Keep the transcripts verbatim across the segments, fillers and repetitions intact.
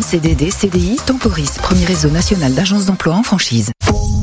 C D D, C D I, Temporis, premier réseau national d'agences d'emploi en franchise.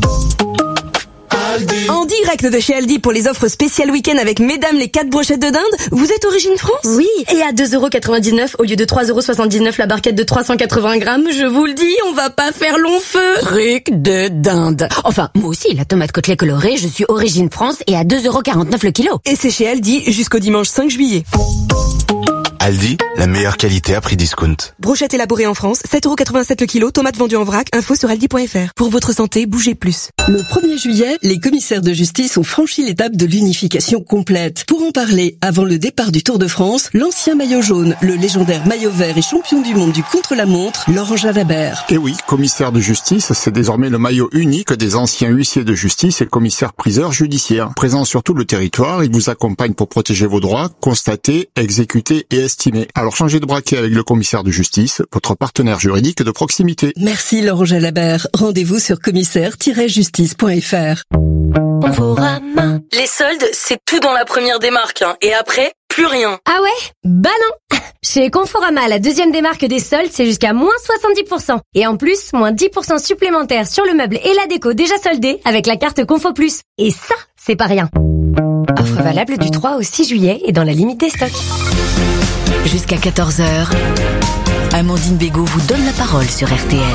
En direct de chez Aldi pour les offres spéciales week-end avec mesdames les quatre brochettes de dinde. Vous êtes Origine France? Oui, et à deux euros quatre-vingt-dix-neuf au lieu de trois euros soixante-dix-neuf la barquette de trois cent quatre-vingts grammes. Je vous le dis, on va pas faire long feu. Truc de dinde. Enfin, moi aussi, la tomate côtelée colorée, je suis Origine France et à deux euros quarante-neuf le kilo. Et c'est chez Aldi jusqu'au dimanche cinq juillet. Aldi, la meilleure qualité à prix discount. Brochette élaborée en France, sept euros quatre-vingt-sept le kilo, tomates vendues en vrac, info sur aldi point f r. Pour votre santé, bougez plus. Le premier juillet, les commissaires de justice ont franchi l'étape de l'unification complète. Pour en parler, avant le départ du Tour de France, l'ancien maillot jaune, le légendaire maillot vert et champion du monde du contre-la-montre, Laurent Jalabert. Et oui, commissaire de justice, c'est désormais le maillot unique des anciens huissiers de justice et commissaires-priseurs judiciaires. Présent sur tout le territoire, il vous accompagne pour protéger vos droits, constater, exécuter et estimé. Alors changez de braquet avec le commissaire de justice, votre partenaire juridique de proximité. Merci Laurent Jalabert. Rendez-vous sur commissaire tiret justice point f r. Conforama. Les soldes, c'est tout dans la première démarque, hein. Et après, plus rien. Ah ouais? Bah non. Chez Conforama, la deuxième démarque des soldes, c'est jusqu'à moins soixante-dix pour cent. Et en plus, moins dix pour cent supplémentaires sur le meuble et la déco déjà soldés avec la carte Confo Plus. Et ça, c'est pas rien. Offre valable du trois au six juillet et dans la limite des stocks. Jusqu'à quatorze heures, Amandine Bégaud vous donne la parole sur R T L.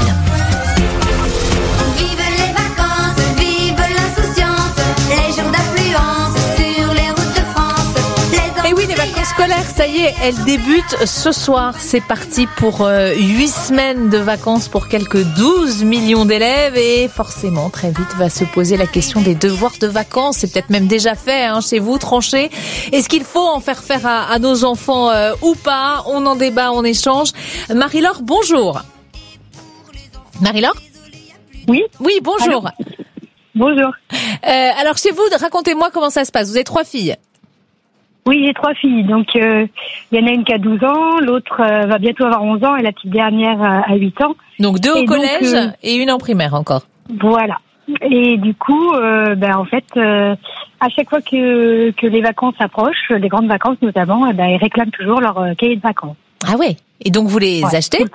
Vive les vacances, vive l'insouciance, les jours d'affluence sur les routes de France. Les Et oui, les vacances scolaires, ça y est, elles débutent ce soir. C'est parti pour euh, huit semaines de vacances pour quelques douze millions d'élèves. Et forcément, très vite va se poser la question des devoirs de vacances. C'est peut-être même déjà fait hein, chez vous, tranché. Est-ce qu'il faut en faire faire à, à nos enfants euh, ou pas? On en débat, on échange. Marie-Laure, bonjour. Marie-Laure? Oui. Oui, bonjour. Allô. Bonjour. Euh, alors, chez vous, racontez-moi comment ça se passe. Vous avez trois filles? Oui, j'ai trois filles. Donc, il euh, y en a une qui a douze ans, l'autre euh, va bientôt avoir onze ans et la petite dernière euh, a huit ans. Donc, deux au et collège donc, euh, et une en primaire encore. Voilà. Et du coup, euh, ben, en fait, euh, à chaque fois que, que les vacances approchent, les grandes vacances notamment, eh ben, ils réclament toujours leur euh, cahier de vacances. Ah ouais. Et donc, vous les ouais, achetez?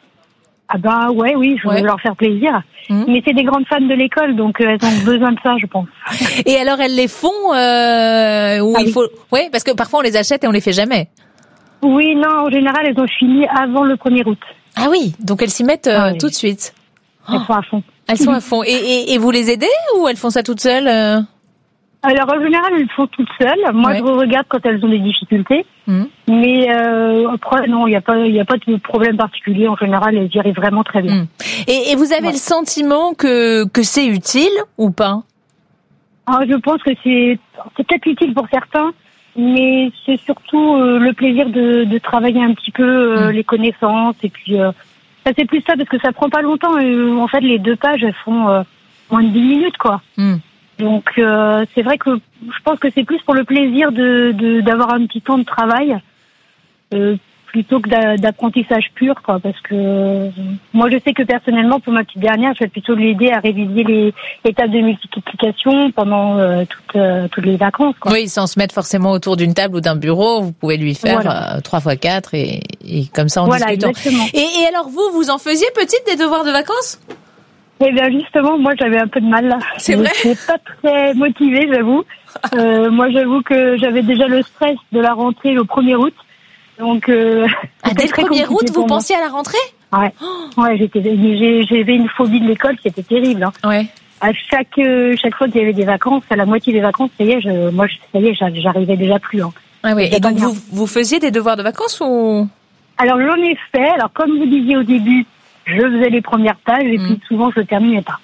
Ah bah ouais, oui, je veux ouais. leur faire plaisir. Mmh. Mais c'est des grandes fans de l'école, donc euh, elles ont besoin de ça, je pense. Et alors, elles les font euh, où ah, il oui. faut... Oui, parce que parfois, on les achète et on les fait jamais. Oui, non, en général, elles ont fini avant le premier août. Ah oui, donc elles s'y mettent euh, ah, oui. tout de suite. Elles sont à fond. Elles sont à fond. Et, et, et vous les aidez ou elles font ça toutes seules euh... Alors, en général, elles le font toutes seules. Moi, ouais. je regarde quand elles ont des difficultés. Mmh. Mais euh, après, non, il n'y a pas, il y a pas de problème particulier. En général, elles y arrivent vraiment très bien. Mmh. Et, et vous avez ouais. le sentiment que que c'est utile ou pas? Alors, je pense que c'est c'est peut-être utile pour certains, mais c'est surtout euh, le plaisir de, de travailler un petit peu euh, mmh. les connaissances. Et puis, euh, ça, c'est plus ça, parce que ça prend pas longtemps. Et, en fait, les deux pages, elles font euh, moins de dix minutes, quoi. Mmh. Donc euh, c'est vrai que je pense que c'est plus pour le plaisir de, de d'avoir un petit temps de travail euh, plutôt que d'a, d'apprentissage pur, quoi. Parce que euh, moi je sais que personnellement pour ma petite dernière, je vais plutôt l'aider à réviser les, les tables de multiplication pendant euh, toutes euh, toutes les vacances, quoi. Oui, sans se mettre forcément autour d'une table ou d'un bureau, vous pouvez lui faire voilà. euh, trois fois quatre et, et comme ça en voilà, discutant. Exactement. Et, et alors vous, vous en faisiez petite des devoirs de vacances? Eh bien justement, moi j'avais un peu de mal là. C'est vrai. Je n'étais pas très motivée, j'avoue. Euh, moi j'avoue que j'avais déjà le stress de la rentrée le premier août. Donc euh, ah, dès le premier août, vous pensiez à la rentrée? Ouais. Oh. Ouais, j'étais j'ai, j'avais une phobie de l'école, c'était terrible. Hein. Ouais. À chaque chaque fois qu'il y avait des vacances, à la moitié des vacances, ça y est, je, moi ça y est, j'arrivais déjà plus. Hein. Ah oui. Et donc vous vous faisiez des devoirs de vacances ou? Alors j'en ai fait. Alors comme vous disiez au début, je faisais les premières pages et mmh. puis souvent je terminais pas.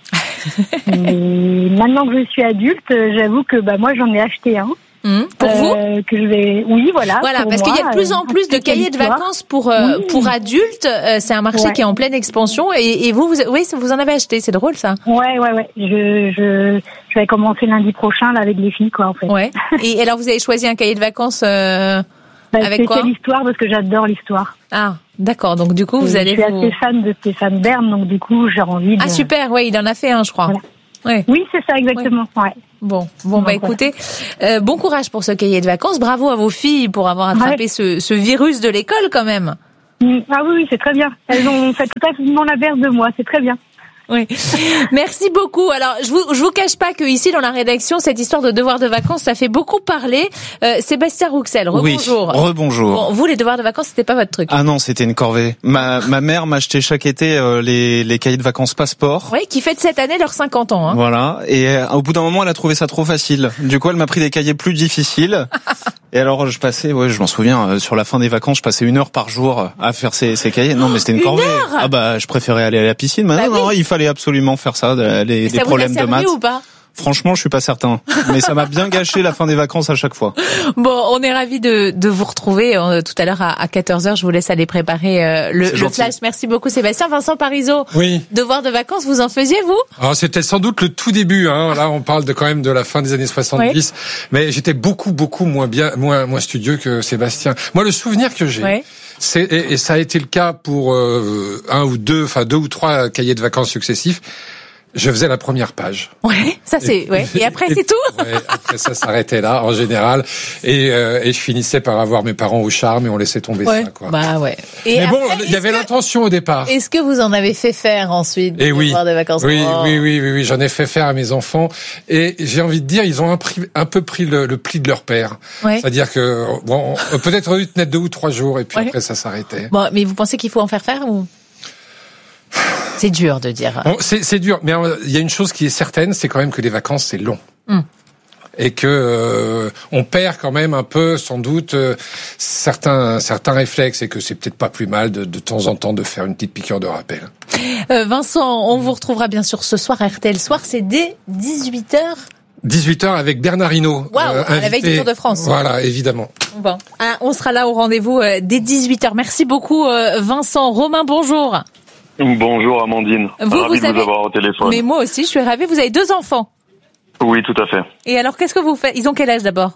Mais maintenant que je suis adulte, j'avoue que bah moi j'en ai acheté un. Mmh. Pour euh, vous que je vais, oui voilà. Voilà, parce moi, qu'il y a de plus en plus de cahiers de vacances pour euh, oui. pour adultes. Euh, c'est un marché ouais. qui est en pleine expansion et, et vous, vous, oui, vous en avez acheté. C'est drôle ça. Ouais, ouais, ouais. Je je je vais commencer lundi prochain là avec les filles quoi en fait. Ouais. Et alors vous avez choisi un cahier de vacances. Euh... Bah, avec quoi? C'est l'histoire parce que j'adore l'histoire. Ah, d'accord. Donc du coup, vous je allez. Je suis vous... assez fan de Stéphane Bern, donc du coup, j'ai envie de. Ah super, ouais, il en a fait un, je crois. Voilà. Ouais. Oui, c'est ça exactement. Ouais. ouais. Bon, bon, bah écoutez, euh, bon courage pour ce cahier de vacances. Bravo à vos filles pour avoir attrapé ouais. ce, ce virus de l'école quand même. Ah oui, oui, c'est très bien. Elles ont fait totalement l'inverse de moi, c'est très bien. Oui. Merci beaucoup. Alors, je vous, je vous cache pas que ici, dans la rédaction, cette histoire de devoirs de vacances, ça fait beaucoup parler. Euh, Sébastien Rouxel, rebonjour. Oui, rebonjour. Bon, vous, les devoirs de vacances, c'était pas votre truc. Ah non, c'était une corvée. Ma, ma mère m'achetait chaque été euh, les, les cahiers de vacances passeport. Oui, qui fête cette année leurs cinquante ans. Hein. Voilà. Et euh, au bout d'un moment, elle a trouvé ça trop facile. Du coup, elle m'a pris des cahiers plus difficiles. Et alors, je passais, ouais, je m'en souviens, euh, sur la fin des vacances, je passais une heure par jour à faire ces, ces cahiers. Non, mais c'était une, une corvée. Heure ah bah, je préférais aller à la piscine. Mais bah non, oui. non, il fallait absolument faire ça. Les, des problèmes de maths. Ou pas Franchement, je suis pas certain, mais ça m'a bien gâché la fin des vacances à chaque fois. Bon, on est ravis de, de vous retrouver euh, tout à l'heure à, à quatorze heures. Je vous laisse aller préparer euh, le, le flash. Merci beaucoup, Sébastien. Vincent Parisot. Oui. Devoir de vacances, vous en faisiez vous? Alors c'était sans doute le tout début. Hein. Là, on parle de quand même de la fin des années soixante-dix, oui. Mais j'étais beaucoup, beaucoup moins bien, moins, moins studieux que Sébastien. Moi, le souvenir que j'ai. Oui. C'est, et, et ça a été le cas pour euh, un ou deux, enfin deux ou trois cahiers de vacances successifs. Je faisais la première page. Ouais, ça c'est. Et, ouais. Et après et, c'est tout. Ouais, après ça s'arrêtait là en général, et euh, et je finissais par avoir mes parents au charme et on laissait tomber ouais. ça quoi. Bah ouais. Et mais après, bon, il y avait que, l'intention au départ. Est-ce que vous en avez fait faire ensuite? Et oui. De vacances oui, oh. oui, oui, oui, oui, j'en ai fait faire à mes enfants et j'ai envie de dire ils ont un, prix, un peu pris le, le pli de leur père. Ouais. C'est-à-dire que bon, peut-être eu tenir deux ou trois jours et puis ouais. après ça s'arrêtait. Bon, mais vous pensez qu'il faut en faire faire ou? C'est dur de dire. Bon, c'est, c'est dur, mais il y a une chose qui est certaine, c'est quand même que les vacances, c'est long. Mm. Et que euh, on perd quand même un peu, sans doute, euh, certains certains réflexes, et que c'est peut-être pas plus mal de, de temps en temps de faire une petite piqûre de rappel. Euh, Vincent, on vous retrouvera bien sûr ce soir à R T L Soir, c'est dès dix-huit heures. dix-huit heures avec Bernard Hinault. Waouh, wow, euh, la veille du Tour de France. Voilà, évidemment. Bon, ah, on sera là au rendez-vous euh, dès dix-huit heures. Merci beaucoup, euh, Vincent. Romain, bonjour. Bonjour Amandine, vous, ravi vous de avez... vous avoir au téléphone. Mais moi aussi, je suis ravie. Vous avez deux enfants. Oui, tout à fait. Et alors, qu'est-ce que vous faites? Ils ont quel âge d'abord?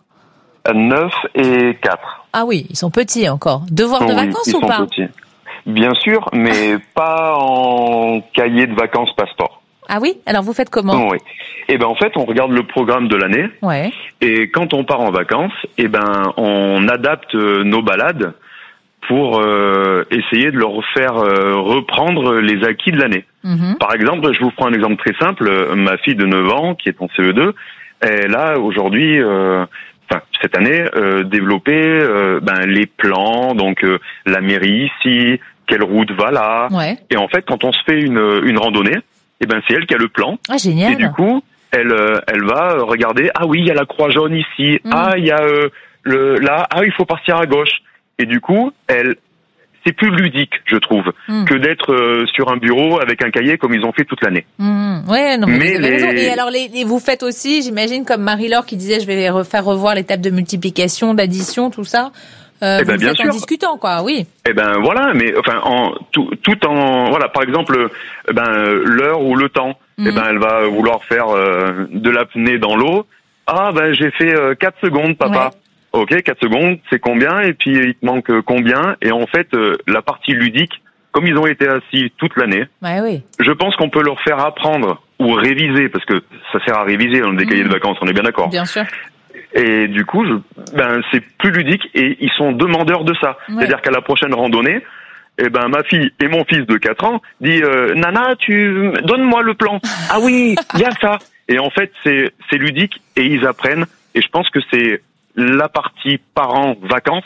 neuf et quatre. Ah oui, ils sont petits encore. Devoir de oui, vacances ils ou sont pas? Petits. Bien sûr, mais pas en cahier de vacances passeport. Ah oui? Alors vous faites comment? Oui. Eh ben en fait, on regarde le programme de l'année. Ouais. Et quand on part en vacances, eh ben on adapte nos balades pour euh, essayer de leur faire euh, reprendre les acquis de l'année. Mmh. Par exemple, je vous prends un exemple très simple. Ma fille de neuf ans, qui est en C E deux, elle a aujourd'hui, euh, enfin cette année, euh, développé euh, ben, les plans, donc euh, la mairie ici, quelle route va là. Ouais. Et en fait, quand on se fait une, une randonnée, eh ben c'est elle qui a le plan. Ah, génial. Et du coup, elle, elle va regarder, ah oui, il y a la croix jaune ici, mmh. ah il y a euh, le là, ah il faut partir à gauche. Et du coup, elle, c'est plus ludique, je trouve, mmh. que d'être euh, sur un bureau avec un cahier comme ils ont fait toute l'année. Mmh. Ouais, non, mais, mais vous avez les... raison. Et alors, les, les, vous faites aussi, j'imagine, comme Marie-Laure qui disait, je vais refaire revoir les tables de multiplication, d'addition, tout ça. Euh, eh vous ben, le bien faites sûr. En discutant, quoi, oui. Eh ben voilà, mais enfin, en tout, tout en voilà, par exemple, ben l'heure ou le temps. Mmh. Eh ben, elle va vouloir faire euh, de l'apnée dans l'eau. Ah ben, j'ai fait euh, quatre secondes, papa. Ouais. Ok, quatre secondes, c'est combien? Et puis il te manque combien? Et en fait, euh, la partie ludique, comme ils ont été assis toute l'année, ouais, oui. je pense qu'on peut leur faire apprendre ou réviser, parce que ça sert à réviser dans des mmh. cahiers de vacances, on est bien d'accord. Bien sûr. Et du coup, je, ben c'est plus ludique et ils sont demandeurs de ça. Ouais. C'est-à-dire qu'à la prochaine randonnée, eh ben ma fille et mon fils de quatre ans dit euh, Nana, tu donne-moi le plan. Ah oui, il y a ça. Et en fait, c'est c'est ludique et ils apprennent. Et je pense que c'est la partie parents vacances,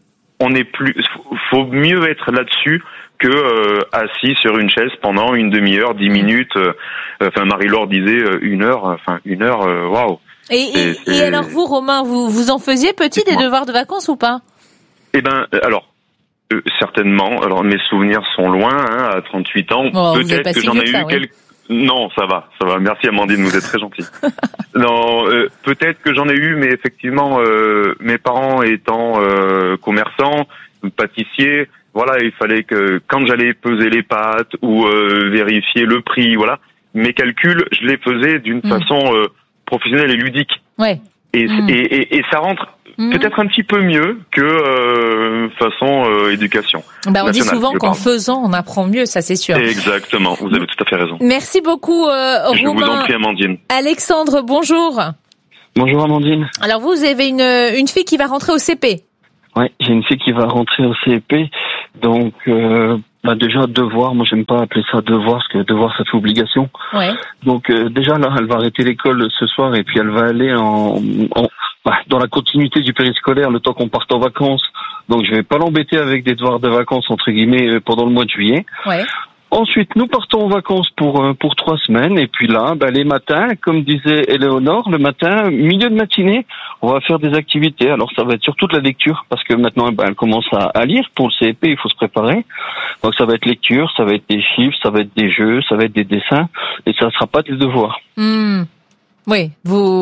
on est plus, faut mieux être là-dessus que euh, assis sur une chaise pendant une demi-heure, dix minutes. Euh, enfin, Marie-Laure disait euh, une heure. Enfin, une heure. Waouh. Wow. Et, et, et alors vous, Romain, vous vous en faisiez petit des devoirs de vacances ou pas? Eh ben, alors euh, certainement. Alors mes souvenirs sont loin. Hein, à trente-huit ans, oh, peut-être que j'en ai ça, eu oui. quelques. Non, ça va, ça va. Merci Amandine, vous êtes très gentille. non, euh, peut-être que j'en ai eu, mais effectivement, euh, mes parents étant euh, commerçants, pâtissiers, voilà, il fallait que quand j'allais peser les pâtes ou euh, vérifier le prix, voilà, mes calculs, je les faisais d'une mmh. façon euh, professionnelle et ludique. Ouais. Et, mmh. et, et, et ça rentre mmh. peut-être un petit peu mieux que euh, façon euh, éducation. Bah, on nationale, dit souvent qu'en faisant, on apprend mieux, ça c'est sûr. Exactement, vous avez tout à fait raison. Merci beaucoup, euh, Romain. Je vous en prie, Amandine. Alexandre, bonjour. Bonjour, Amandine. Alors vous, vous avez une, une fille qui va rentrer au C P. Ouais, j'ai une fille qui va rentrer au C P. Donc, euh, bah déjà devoir, moi j'aime pas appeler ça devoir, parce que devoir ça fait obligation. Ouais. Donc euh, déjà là, elle va arrêter l'école ce soir et puis elle va aller en, en bah, dans la continuité du périscolaire le temps qu'on parte en vacances. Donc je vais pas l'embêter avec des devoirs de vacances entre guillemets pendant le mois de juillet. Ouais. Ensuite, nous partons en vacances pour pour trois semaines et puis là, bah, les matins, comme disait Éléonore, le matin, milieu de matinée, on va faire des activités. Alors ça va être surtout de la lecture parce que maintenant, bah, elle commence à, à lire. Pour le C E P, il faut se préparer. Donc ça va être lecture, ça va être des chiffres, ça va être des jeux, ça va être des dessins et ça sera pas des devoirs. Mmh. Oui,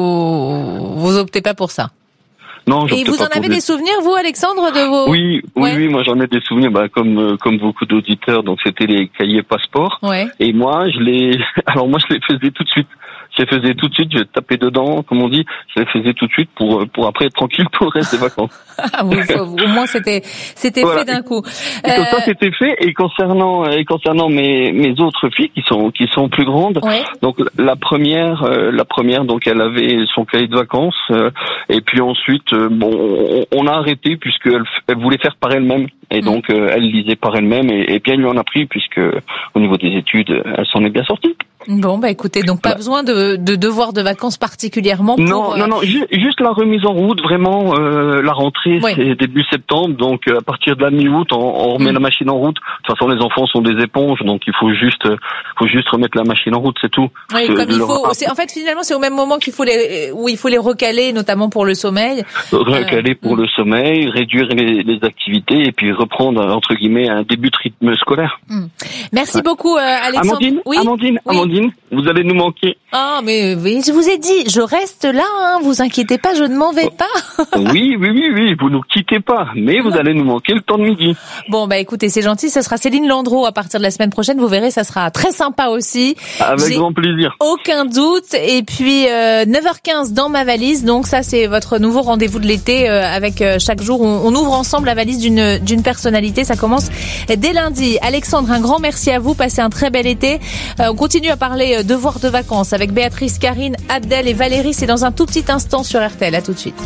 vous vous optez pas pour ça. Non, et vous en avez des souvenirs, vous, Alexandre, de vos... Oui, oui, ouais. oui, moi j'en ai des souvenirs, bah, comme euh, comme beaucoup d'auditeurs, donc c'était les cahiers passeport. Ouais. Et moi, je les, alors moi je les faisais tout de suite. Je les faisais tout de suite, je tapais dedans, comme on dit, je les faisais tout de suite pour pour après être tranquille tout le reste des vacances. Ah oui, faut, au moins c'était c'était voilà. fait d'un coup. Et euh... ça c'était fait. Et concernant et concernant mes mes autres filles qui sont qui sont plus grandes, ouais. donc la première euh, la première donc elle avait son cahier de vacances euh, et puis ensuite euh, bon on, on a arrêté puisque elle, elle voulait faire par elle-même et donc euh, elle lisait par elle-même et, et bien lui en a pris puisque au niveau des études elle s'en est bien sortie. Bon, bah écoutez, donc pas besoin de, de devoirs de vacances particulièrement pour... Non, euh... non, non, ju- juste la remise en route, vraiment, euh, la rentrée, oui. c'est début septembre, donc à partir de la mi-août, on, on remet mmh. la machine en route. De toute façon, les enfants sont des éponges, donc il faut juste faut juste remettre la machine en route, c'est tout. Oui, comme il faut... C'est, en fait, finalement, c'est au même moment qu'il faut les, où il faut les recaler, notamment pour le sommeil. Recaler euh... pour mmh. le sommeil, réduire les, les activités, et puis reprendre, entre guillemets, un début de rythme scolaire. Mmh. Merci ouais. beaucoup, euh, Alexandre. Amandine, oui Amandine, oui. Amandine, vous allez nous manquer. Ah, mais oui, je vous ai dit, je reste là, hein, vous inquiétez pas, je ne m'en vais pas. oui, oui, oui, oui, vous nous quittez pas, mais vous allez nous manquer le temps de midi. Bon, bah écoutez, c'est gentil, ce sera Céline Landreau à partir de la semaine prochaine, vous verrez, ça sera très sympa aussi. Avec J'ai grand plaisir. Aucun doute. Et puis euh, neuf heures quinze dans ma valise, donc ça c'est votre nouveau rendez-vous de l'été euh, avec euh, chaque jour, on, on ouvre ensemble la valise d'une d'une personnalité, ça commence dès lundi. Alexandre, un grand merci à vous, passez un très bel été. Euh, on continue à parler euh, devoirs de vacances avec Béatrice, Karine, Abdel et Valérie, c'est dans un tout petit instant sur R T L, à tout de suite.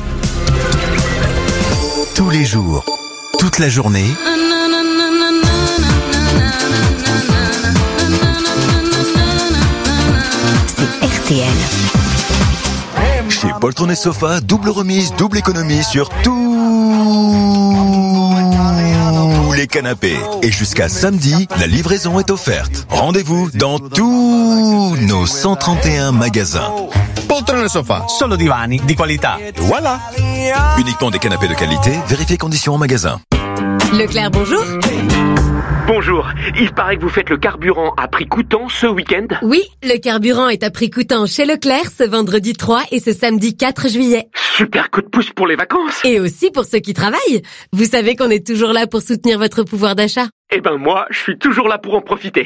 Tous les jours, toute la journée. C'est R T L. Chez Poltron et Sofa, double remise, double économie sur tous les canapés. Et jusqu'à samedi, la livraison est offerte. Rendez-vous dans tous nos cent trente et un magasins. Poltron et Sofa, solo divani di qualità. Voilà. Uniquement des canapés de qualité, vérifiez conditions en magasin. Leclerc, bonjour. Bonjour, il paraît que vous faites le carburant à prix coûtant ce week-end ? Oui, le carburant est à prix coûtant chez Leclerc ce vendredi trois et ce samedi quatre juillet. Super coup de pouce pour les vacances. Et aussi pour ceux qui travaillent. Vous savez qu'on est toujours là pour soutenir votre pouvoir d'achat. Eh ben moi, je suis toujours là pour en profiter.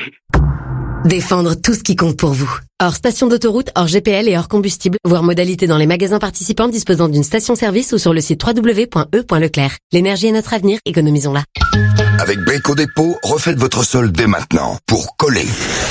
Défendre tout ce qui compte pour vous. Hors station d'autoroute, hors G P L et hors combustible, voire modalité dans les magasins participants disposant d'une station-service ou sur le site w w w point e point leclerc. L'énergie est notre avenir, économisons-la. Avec Brico Dépôt, refaites votre sol dès maintenant pour coller,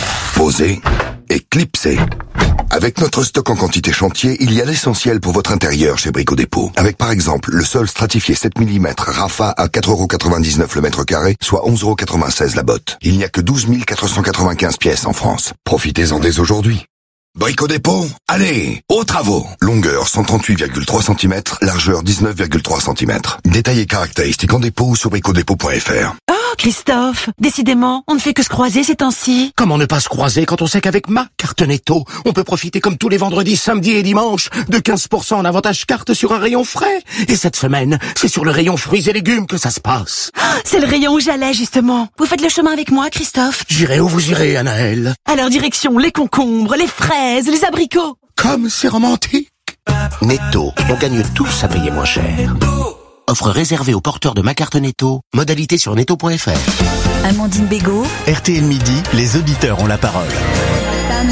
poser et clipser. Avec notre stock en quantité chantier, il y a l'essentiel pour votre intérieur chez Brico Dépôt. Avec par exemple le sol stratifié sept millimètres Rafa à quatre euros quatre-vingt-dix-neuf le mètre carré, soit onze euros quatre-vingt-seize la botte. Il n'y a que douze mille quatre cent quatre-vingt-quinze pièces en France. Profitez-en dès aujourd'hui. Brico Dépôt, allez, aux travaux. Longueur cent trente-huit virgule trois centimètres, largeur dix-neuf virgule trois centimètres. Détails et caractéristiques en dépôt ou sur bricodépôt point f r. Oh, Christophe, décidément, on ne fait que se croiser ces temps-ci. Comment ne pas se croiser quand on sait qu'avec ma carte Netto, on peut profiter comme tous les vendredis, samedis et dimanches de quinze pour cent en avantage carte sur un rayon frais. Et cette semaine, c'est sur le rayon fruits et légumes que ça se passe. Oh, c'est le rayon où j'allais, justement. Vous faites le chemin avec moi, Christophe? J'irai où vous irez, Anaëlle. Alors direction les concombres, les fraises, les abricots. Comme c'est romantique. Netto, on gagne tous à payer moins cher. Offre réservée aux porteurs de ma carte Netto. Modalité sur netto point f r. Amandine Bégaud. R T L Midi, les auditeurs ont la parole. Ta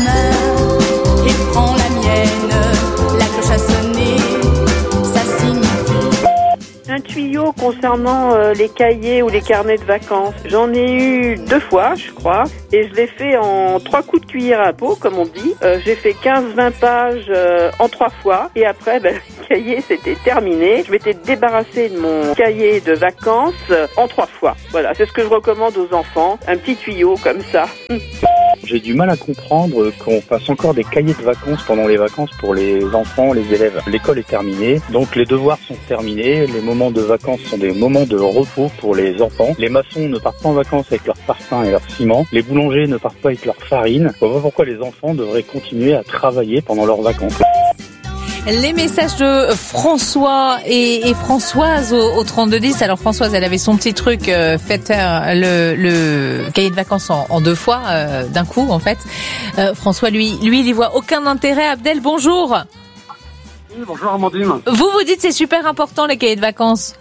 main et prends la mienne, la cloche a sonné, ça signifie. Un tuyau concernant euh, les cahiers ou les carnets de vacances. J'en ai eu deux fois, je crois, et je l'ai fait en trois coups de cuillère à peau, comme on dit. Euh, j'ai fait quinze vingt pages euh, en trois fois, et après, ben, cahier, c'était terminé. Je m'étais débarrassée de mon cahier de vacances en trois fois. Voilà, c'est ce que je recommande aux enfants. Un petit tuyau comme ça. J'ai du mal à comprendre qu'on fasse encore des cahiers de vacances pendant les vacances pour les enfants, les élèves. L'école est terminée, donc les devoirs sont terminés. Les moments de vacances sont des moments de repos pour les enfants. Les maçons ne partent pas en vacances avec leur parpaing et leur ciment. Les boulangers ne partent pas avec leur farine. Je vois pas pourquoi les enfants devraient continuer à travailler pendant leurs vacances. Les messages de François et, et Françoise au, au trente-deux dix. Alors Françoise, elle avait son petit truc, euh, fait euh, le, le cahier de vacances en, en deux fois, euh, d'un coup en fait. Euh, François, lui, lui, il y voit aucun intérêt. Abdel, bonjour. Oui, bonjour Amandine. Vous vous dites c'est super important les cahiers de vacances.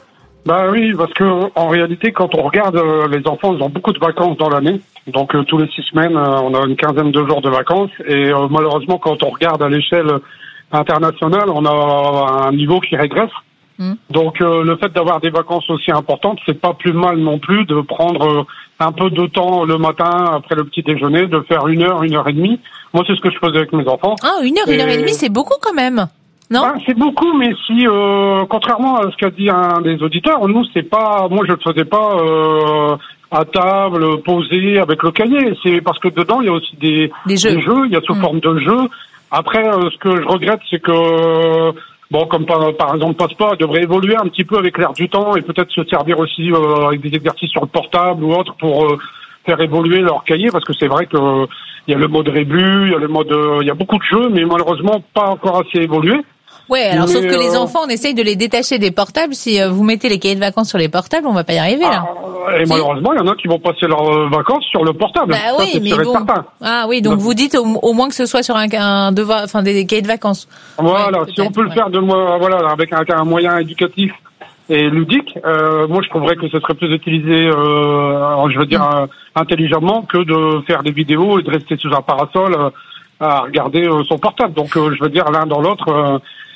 Bah oui, parce que en réalité, quand on regarde euh, les enfants, ils ont beaucoup de vacances dans l'année. Donc euh, tous les six semaines, euh, on a une quinzaine de jours de vacances. Et euh, malheureusement, quand on regarde à l'échelle internationale, on a un niveau qui régresse. Mmh. Donc euh, le fait d'avoir des vacances aussi importantes, c'est pas plus mal non plus de prendre euh, un peu de temps le matin après le petit déjeuner, de faire une heure, une heure et demie. Moi, c'est ce que je faisais avec mes enfants. Ah, une heure, et... une heure et demie, c'est beaucoup quand même. Non, ben, c'est beaucoup, mais si, euh, contrairement à ce qu'a dit un des auditeurs, nous, c'est pas, moi, je le faisais pas euh, à table, posé avec le cahier. C'est parce que dedans, il y a aussi des, des jeux. Des jeux, il y a sous mmh. forme de jeux. Après, euh, ce que je regrette, c'est que, bon, comme par, par exemple Passeport, devrait évoluer un petit peu avec l'air du temps et peut-être se servir aussi euh, avec des exercices sur le portable ou autre pour euh, faire évoluer leur cahier, parce que c'est vrai que euh, il y a le mode rébut, il y a le mode, euh, il y a beaucoup de jeux, mais malheureusement pas encore assez évolué. Ouais, alors mais sauf que euh... les enfants, on essaye de les détacher des portables. Si euh, vous mettez les cahiers de vacances sur les portables, on va pas y arriver là. Ah, et si. Malheureusement, il y en a qui vont passer leurs vacances sur le portable. Bah ça, oui, mais bon. Certain. Ah oui, donc, donc vous dites au, au moins que ce soit sur un, un devoir, enfin des, des cahiers de vacances. Voilà, ouais, si on peut ouais. le faire de moi, voilà, avec un, un moyen éducatif et ludique, euh, moi je trouverais que ce serait plus utilisé, euh, je veux dire, mmh. euh, intelligemment que de faire des vidéos et de rester sous un parasol euh, à regarder euh, son portable. Donc euh, je veux dire, l'un dans l'autre. Euh,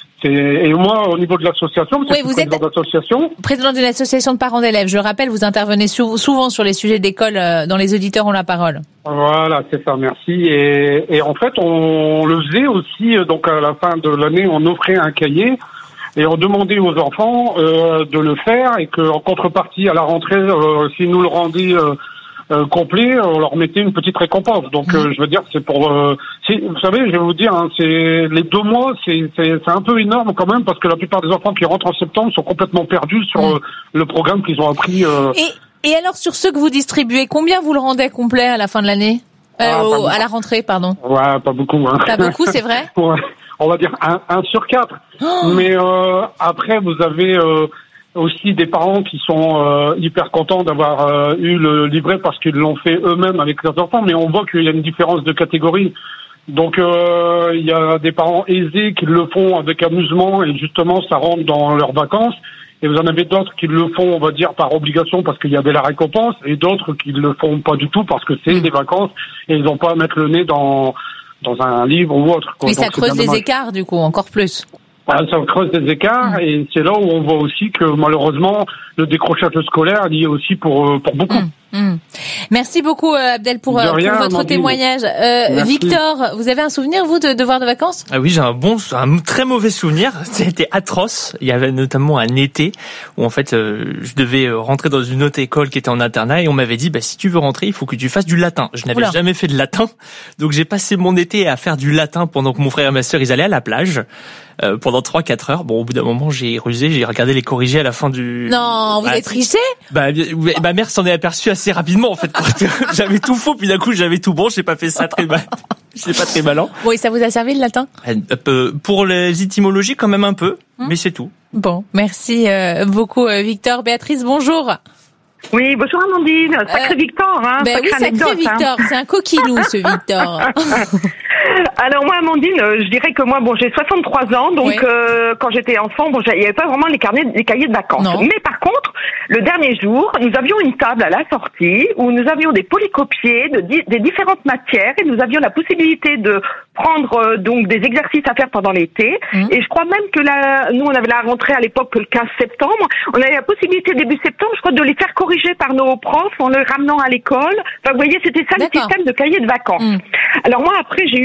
Et moi, au niveau de l'association, oui, vous êtes d'association. président d'une association de parents d'élèves. Je le rappelle, vous intervenez sou- souvent sur les sujets d'école, euh, dans les auditeurs ont la parole. Voilà, c'est ça, merci. Et, et en fait, on le faisait aussi, donc à la fin de l'année, on offrait un cahier et on demandait aux enfants euh, de le faire et qu'en contrepartie, à la rentrée, euh, s'ils nous le rendaient euh, Euh, complet, on leur mettait une petite récompense. Donc, mmh. euh, je veux dire, c'est pour... Euh, c'est, vous savez, je vais vous dire, hein, c'est les deux mois, c'est, c'est, c'est un peu énorme quand même, parce que la plupart des enfants qui rentrent en septembre sont complètement perdus sur mmh. euh, le programme qu'ils ont appris. Euh... Et, et alors, sur ceux que vous distribuez, combien vous le rendez complet à la fin de l'année euh, ah, au, À la rentrée, pardon. Ouais, pas beaucoup. Hein. Pas beaucoup, c'est vrai. Ouais, on va dire un, un sur quatre. Oh. Mais euh, après, vous avez... Euh, aussi des parents qui sont euh, hyper contents d'avoir euh, eu le livret parce qu'ils l'ont fait eux-mêmes avec leurs enfants, mais on voit qu'il y a une différence de catégorie. Donc euh, il y a des parents aisés qui le font avec amusement et justement ça rentre dans leurs vacances, et vous en avez d'autres qui le font, on va dire, par obligation parce qu'il y avait la récompense, et d'autres qui le font pas du tout parce que c'est des vacances et ils n'ont pas à mettre le nez dans dans un livre ou autre. Mais ça creuse les écarts du coup, encore plus. Voilà, ça creuse des écarts mmh. et c'est là où on voit aussi que malheureusement le décrochage scolaire est lié aussi pour pour beaucoup. Mmh. Mmh. Merci beaucoup Abdel pour, rien, pour votre Amandine. témoignage. Euh, Victor, vous avez un souvenir vous de devoir de vacances ? Ah oui, j'ai un bon, un très mauvais souvenir. C'était atroce. Il y avait notamment un été où en fait euh, je devais rentrer dans une autre école qui était en internat et on m'avait dit bah si tu veux rentrer, il faut que tu fasses du latin. Je n'avais Oula. jamais fait de latin, donc j'ai passé mon été à faire du latin pendant que mon frère et ma sœur ils allaient à la plage. Euh, pendant trois quatre heures. Bon, au bout d'un moment, j'ai rusé, j'ai regardé les corrigés à la fin du... Non, vous bah, avez triché ? Bah, ma mère s'en est aperçue assez rapidement, en fait. J'avais tout faux, puis d'un coup, j'avais tout bon, j'ai pas fait ça très mal. C'est pas très malin. Bon, et ça vous a servi le latin ? euh, Pour les étymologies, quand même un peu, hum. mais c'est tout. Bon, merci euh, beaucoup, euh, Victor. Béatrice, bonjour. Oui, bonjour Amandine. Sacré euh, Victor, hein. Ben oui, sacré Victor. Hein. C'est un coquilou, ce Victor. Alors moi, Amandine, je dirais que moi, bon, j'ai soixante-trois ans, donc oui. euh, quand j'étais enfant, bon, il n'y avait pas vraiment les carnets, les cahiers de vacances. Non. Mais par contre, le dernier jour, nous avions une table à la sortie où nous avions des polycopiés de di- des différentes matières et nous avions la possibilité de prendre euh, donc des exercices à faire pendant l'été. Mmh. Et je crois même que la, nous, on avait la rentrée à l'époque le quinze septembre. On avait la possibilité début septembre, je crois, de les faire corriger par nos profs en les ramenant à l'école. Enfin, vous voyez, c'était ça D'accord. le système de cahier de vacances. Mmh. Alors moi, après, j'ai eu ma fille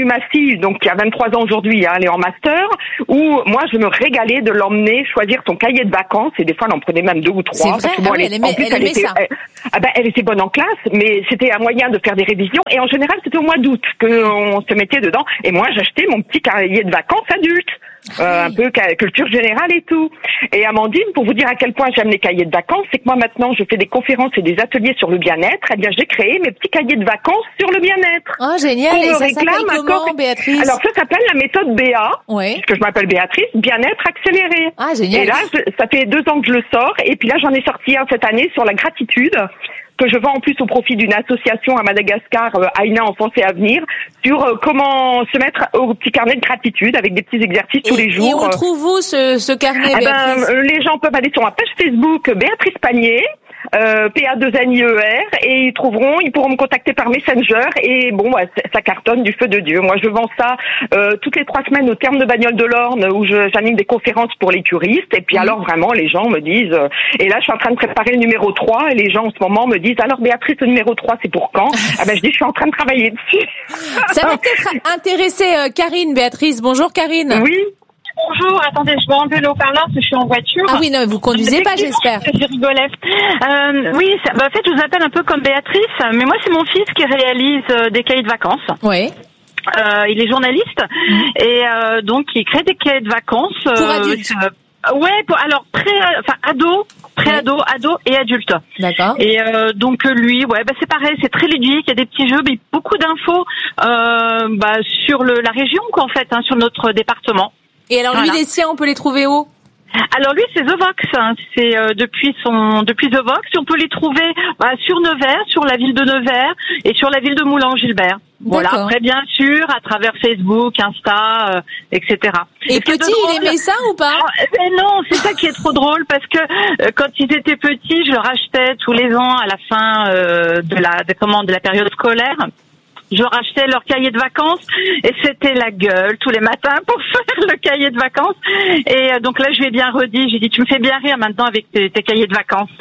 fille, donc qui a vingt-trois ans aujourd'hui, hein, elle est en master, où moi je me régalais de l'emmener choisir son cahier de vacances, et des fois elle en prenait même deux ou trois. C'est vrai, que, bon, ah oui, elle, elle aimait, en plus, elle elle, aimait était, ça. elle, ah ben, elle était bonne en classe, mais c'était un moyen de faire des révisions, et en général c'était au mois d'août qu'on se mettait dedans, et moi j'achetais mon petit cahier de vacances adulte. Euh, un peu culture générale et tout. Et Amandine, pour vous dire à quel point j'aime les cahiers de vacances, c'est que moi maintenant je fais des conférences et des ateliers sur le bien-être. Eh bien j'ai créé mes petits cahiers de vacances sur le bien-être. Oh génial. On Et me ça réclame s'appelle comment, encore... Béatrice? Alors ça s'appelle la méthode B A, ouais. puisque je m'appelle Béatrice, bien-être accéléré. Ah génial. Et là je, ça fait deux ans que je le sors, et puis là j'en ai sorti un cette année sur la gratitude, que je vends en plus au profit d'une association à Madagascar, euh, Aïna Enfance et Avenir, sur euh, comment se mettre au petit carnet de gratitude avec des petits exercices tous les jours. Et où trouvez-vous ce, ce carnet, eh Béatrice? ben, Les gens peuvent aller sur ma page Facebook Béatrice Panier, euh, P A deux N I E R, et ils trouveront, ils pourront me contacter par Messenger, et bon, bah, ça cartonne du feu de Dieu. Moi, je vends ça euh, toutes les trois semaines au terme de Bagnoles de l'Orne, où je, j'anime des conférences pour les curistes, et puis mmh. alors vraiment, les gens me disent, euh, et là, je suis en train de préparer le numéro trois, et les gens en ce moment me disent, alors Béatrice, le numéro trois, c'est pour quand? Ah ben, je dis, je suis en train de travailler dessus. Ça va peut-être intéresser euh, Karine, Béatrice. Bonjour Karine. Oui. Bonjour, attendez, je vais enlever le haut-parleur parce que je suis en voiture. Ah oui, non, vous conduisez pas, j'espère. Je rigolais. Euh, oui, ça, bah, en fait, je vous appelle un peu comme Béatrice, mais moi, c'est mon fils qui réalise euh, des cahiers de vacances. Oui. Euh, il est journaliste mmh. et euh, donc il crée des cahiers de vacances. Pour euh, adultes. Euh, ouais, pour, alors pré, enfin ado, pré-ado, ouais. ado et adulte. D'accord. Et euh, donc lui, ouais, bah c'est pareil, c'est très ludique. Il y a des petits jeux, mais beaucoup d'infos euh, bah, sur le, la région, quoi, en fait, hein, sur notre département. Et alors lui, voilà. Les siens, on peut les trouver où? Alors lui, c'est The Vox. Hein. C'est euh, depuis son depuis The Vox. On peut les trouver bah, sur Nevers, sur la ville de Nevers et sur la ville de Moulins-Gilbert. Voilà. Après, bien sûr, à travers Facebook, Insta, euh, et cetera. Et, et petit, il aimait ça ou pas? Mais non, c'est ça qui est trop drôle parce que euh, quand ils étaient petits, je leur achetais tous les ans à la fin euh, de la de, comment de la période scolaire. Je rachetais leur cahier de vacances et c'était la gueule tous les matins pour faire le cahier de vacances. Et donc là, je lui ai bien redit, j'ai dit, tu me fais bien rire maintenant avec tes, tes cahiers de vacances.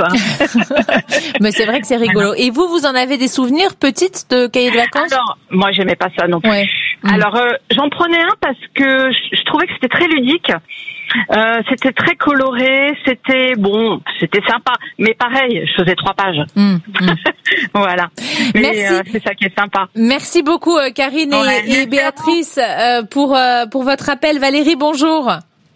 Mais c'est vrai que c'est rigolo. Et vous, vous en avez des souvenirs petites de cahiers de vacances? Alors, moi, j'aimais pas ça non plus. Ouais. Mmh. Alors, euh, j'en prenais un parce que je, je trouvais que c'était très ludique. Euh, c'était très coloré, c'était bon, c'était sympa, mais pareil, je faisais trois pages. Mmh, mmh. Voilà. Mais merci. Euh, c'est ça qui est sympa. Merci beaucoup, euh, Karine et, ouais, et Béatrice, euh, pour euh, pour votre appel. Valérie, bonjour.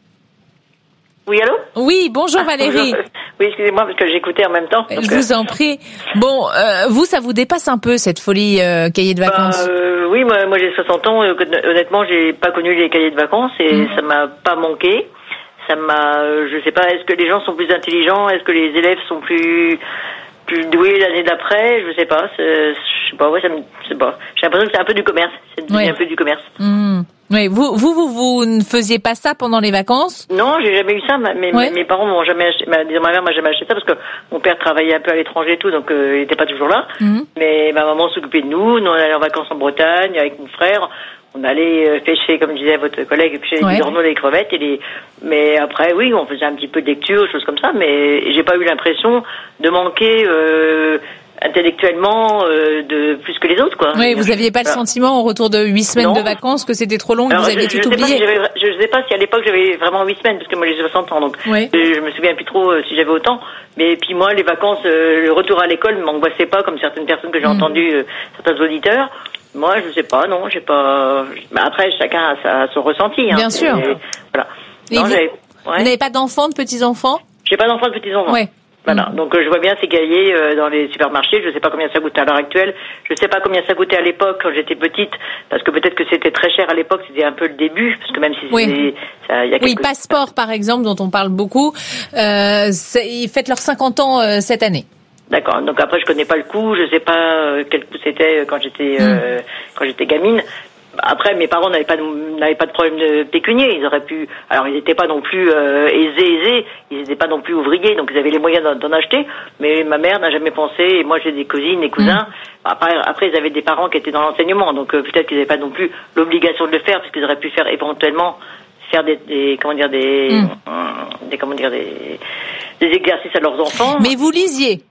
Oui, allô? Oui, bonjour ah, Valérie. Bonjour. Oui, excusez-moi parce que j'écoutais en même temps. Donc, je vous en prie. Bon, euh, vous, ça vous dépasse un peu cette folie euh, cahier de vacances? Bah, euh, oui, moi, moi j'ai soixante ans. Euh, honnêtement, j'ai pas connu les cahiers de vacances et mmh. ça m'a pas manqué. Ça m'a, euh, je sais pas, est-ce que les gens sont plus intelligents? Est-ce que les élèves sont plus plus doués l'année d'après? Je sais pas. Je sais pas. Ouais, ça me, je sais pas. J'ai l'impression que c'est un peu du commerce. C'est devenu ouais. un peu du commerce. Mmh. Oui, vous, vous, vous, vous ne faisiez pas ça pendant les vacances? Non, j'ai jamais eu ça. Mes, ouais. mes parents m'ont jamais acheté. Ma, ma mère m'a jamais acheté ça parce que mon père travaillait un peu à l'étranger et tout, donc euh, il était pas toujours là. Mmh. Mais ma maman s'occupait de nous. Nous on allait en vacances en Bretagne avec mon frère. On allait pêcher, comme disait votre collègue, pêcher ouais. les corneaux, les crevettes et les. Mais après, oui, on faisait un petit peu de lecture, choses comme ça. Mais j'ai pas eu l'impression de manquer. Euh, intellectuellement euh, de plus que les autres, quoi. Oui, vous aviez pas Alors, le sentiment au retour de huit semaines non. de vacances que c'était trop long, que Alors, vous aviez je, tout je oublié. Pas si je sais pas si à l'époque j'avais vraiment huit semaines parce que moi j'ai soixante ans, donc oui. je, je me souviens plus trop euh, si j'avais autant. Mais puis moi, les vacances, euh, le retour à l'école ne m'angoissait pas comme certaines personnes que j'ai mmh. entendues, euh, certains auditeurs. Moi, je sais pas, non, j'ai pas. Après, chacun a sa, son ressenti. Hein. Bien sûr. Et, voilà. Et non, vous, ouais. vous n'avez pas d'enfants, de petits enfants? J'ai pas d'enfants, de petits enfants. Ouais. Voilà, donc euh, je vois bien ces cahiers euh, dans les supermarchés. Je sais pas combien ça coûte à l'heure actuelle. Je sais pas combien ça coûtait à l'époque quand j'étais petite, parce que peut-être que c'était très cher à l'époque. C'était un peu le début, parce que même si oui. c'était, ça, y a oui, Passeport par exemple, dont on parle beaucoup, euh, ils fêtent leurs cinquante ans euh, cette année. D'accord. Donc après, je connais pas le coût. Je sais pas euh, quel coût c'était quand j'étais mm. euh, quand j'étais gamine. Après, mes parents n'avaient pas de, n'avaient pas de problème de pécunier. Ils auraient pu. Alors, ils n'étaient pas non plus euh, aisés, aisés. Ils n'étaient pas non plus ouvriers, donc ils avaient les moyens d'en, d'en acheter. Mais ma mère n'a jamais pensé. Et moi, j'ai des cousines et cousins. Mmh. Après, après, ils avaient des parents qui étaient dans l'enseignement, donc euh, peut-être qu'ils n'avaient pas non plus l'obligation de le faire, parce qu'ils auraient pu faire éventuellement faire des, des comment dire des, mmh. des comment dire des, des exercices à leurs enfants. Mais vous lisiez.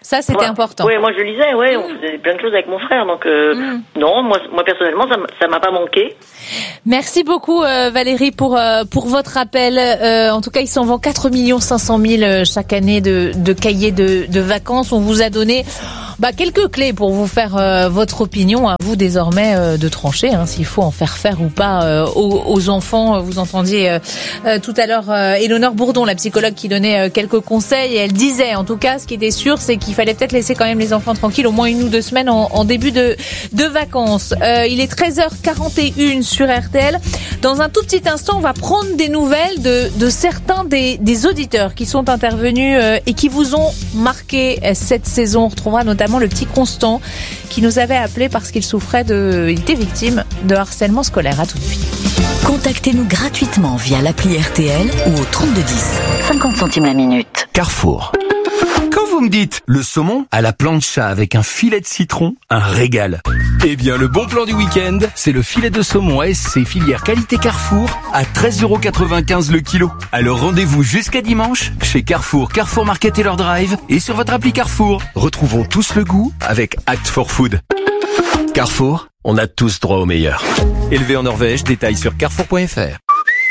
Ça, c'était Ouais. important. Oui, moi je lisais, ouais, on faisait plein de choses avec mon frère, donc euh, Mm. non, moi, moi personnellement, ça, m- ça m'a pas manqué. Merci beaucoup euh, Valérie pour euh, pour votre appel. Euh, en tout cas, il s'en vend quatre millions cinq cent mille euh, chaque année de de cahiers de de vacances. On vous a donné bah quelques clés pour vous faire euh, votre opinion. À vous désormais euh, de trancher hein, s'il faut en faire faire ou pas euh, aux, aux enfants. Vous entendiez euh, euh, tout à l'heure euh, Éléonore Bourdon, la psychologue, qui donnait euh, quelques conseils, et elle disait en tout cas ce qui était sûr, c'est qu'il fallait peut-être laisser quand même les enfants tranquilles au moins une ou deux semaines en, en début de de vacances. Euh, il est treize heures quarante et une sur R T L. Dans un tout petit instant, on va prendre des nouvelles de, de certains des, des auditeurs qui sont intervenus euh, et qui vous ont marqué euh, cette saison. On retrouvera notamment le petit Constant qui nous avait appelé parce qu'il souffrait de, il était victime de harcèlement scolaire. À tout de suite. Contactez-nous gratuitement via l'appli R T L ou au trente-deux dix. cinquante centimes la minute. Carrefour. Quand vous me dites le saumon à la plancha avec un filet de citron, un régal. Eh bien, le bon plan du week-end, c'est le filet de saumon A S C filière qualité Carrefour à treize euros quatre-vingt-quinze le kilo. Alors rendez-vous jusqu'à dimanche chez Carrefour, Carrefour Market et leur drive et sur votre appli Carrefour. Retrouvons tous le goût avec Act for Food. Carrefour, on a tous droit au meilleur. Élevé en Norvège, détails sur carrefour point f r.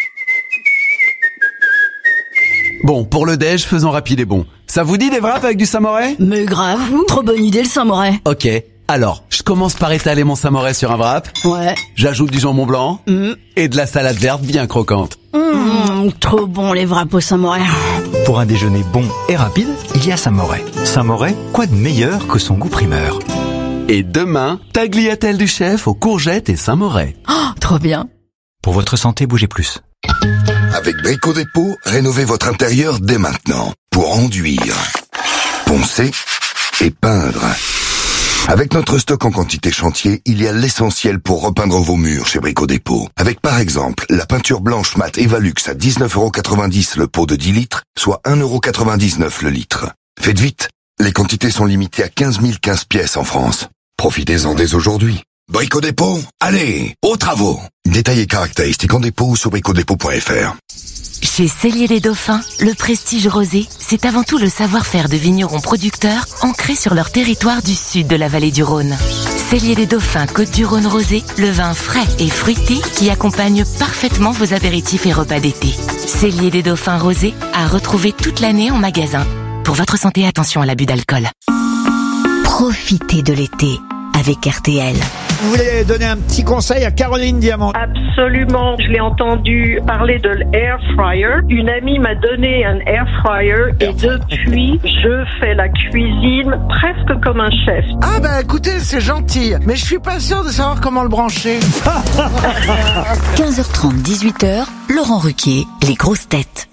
Bon, pour le déj, faisons rapide et bon. Ça vous dit des wraps avec du samouraï? Mais grave, trop bonne idée le samouraï. Ok, alors, je commence par étaler mon samouraï sur un wrap. Ouais. J'ajoute du jambon blanc Mm. et de la salade verte bien croquante. Mmh, trop bon les wraps au samouraï. Pour un déjeuner bon et rapide, il y a Saint-Moret. Saint-Moret, quoi de meilleur que son goût primeur? Et demain, tagliatelle du chef aux courgettes et Saint-Moret. Oh, trop bien. Pour votre santé, bougez plus. Avec Brico Dépôt, rénovez votre intérieur dès maintenant pour enduire, poncer et peindre. Avec notre stock en quantité chantier, il y a l'essentiel pour repeindre vos murs chez Brico Dépôt. Avec par exemple la peinture blanche mat Evalux à dix-neuf euros quatre-vingt-dix le pot de dix litres, soit un euro quatre-vingt-dix-neuf le litre. Faites vite, les quantités sont limitées à quinze mille quinze pièces en France. Profitez-en dès aujourd'hui. Brico Dépôt, allez, aux travaux. Détails et caractéristiques en dépôt ou sur brico dépôt point f r. Chez Cellier les Dauphins, le prestige rosé, c'est avant tout le savoir-faire de vignerons producteurs ancrés sur leur territoire du sud de la vallée du Rhône. Cellier les Dauphins Côte-du-Rhône rosé, le vin frais et fruité qui accompagne parfaitement vos apéritifs et repas d'été. Cellier des Dauphins rosé à retrouver toute l'année en magasin. Pour votre santé, attention à l'abus d'alcool. Profitez de l'été avec R T L. Vous voulez donner un petit conseil à Caroline Diamant? Absolument. Je l'ai entendu parler de l'air fryer. Une amie m'a donné un air fryer et depuis, je fais la cuisine presque comme un chef. Ah bah écoutez, c'est gentil, mais je suis pas sûr de savoir comment le brancher. quinze heures trente, dix-huit heures, Laurent Ruquier, les grosses têtes.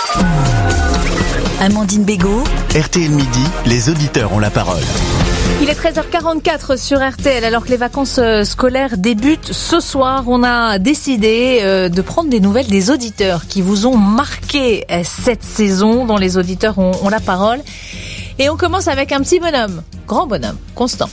Amandine Bégaud. R T L Midi, les auditeurs ont la parole. Il est treize heures quarante-quatre sur R T L, alors que les vacances scolaires débutent ce soir. On a décidé de prendre des nouvelles des auditeurs qui vous ont marqué cette saison, dont les auditeurs ont, ont la parole. Et on commence avec un petit bonhomme, grand bonhomme, Constant.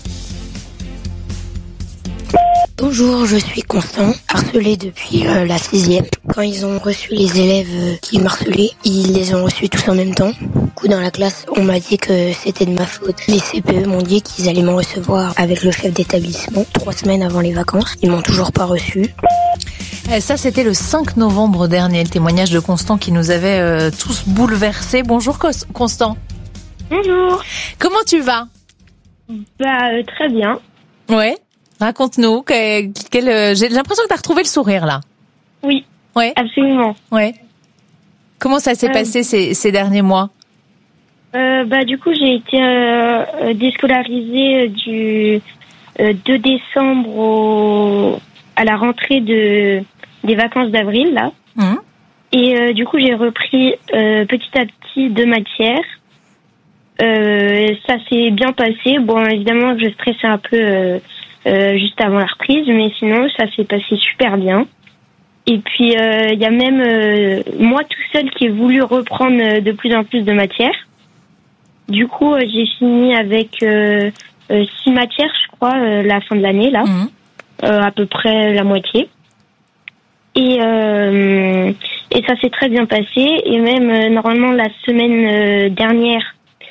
Bonjour, je suis Constant, harcelé depuis euh, la sixième. Quand ils ont reçu les élèves euh, qui m'harcelaient, ils les ont reçus tous en même temps. Du coup, dans la classe, on m'a dit que c'était de ma faute. Les C P E m'ont dit qu'ils allaient me recevoir avec le chef d'établissement trois semaines avant les vacances. Ils m'ont toujours pas reçu. Et ça, c'était le cinq novembre dernier, le témoignage de Constant qui nous avait euh, tous bouleversés. Bonjour Constant. Bonjour. Comment tu vas? Bah, euh, très bien. Ouais. Raconte-nous, quel, quel, j'ai l'impression que tu as retrouvé le sourire là. Oui, ouais. Absolument. Ouais. Comment ça s'est euh, passé ces, ces derniers mois? euh, Bah du coup j'ai été euh, déscolarisée du euh, deux décembre au, à la rentrée de des vacances d'avril là. Mmh. Et euh, du coup j'ai repris euh, petit à petit deux matières. Euh, ça s'est bien passé. Bon évidemment je stressais un peu. Euh, Euh, juste avant la reprise, mais sinon ça s'est passé super bien. Et puis il euh, y a même euh, moi tout seul qui ai voulu reprendre euh, de plus en plus de matières. Du coup euh, j'ai fini avec euh, euh, six matières, je crois, euh, la fin de l'année là, mmh. euh, à peu près la moitié. Et euh, et ça s'est très bien passé. Et même euh, normalement la semaine euh, dernière,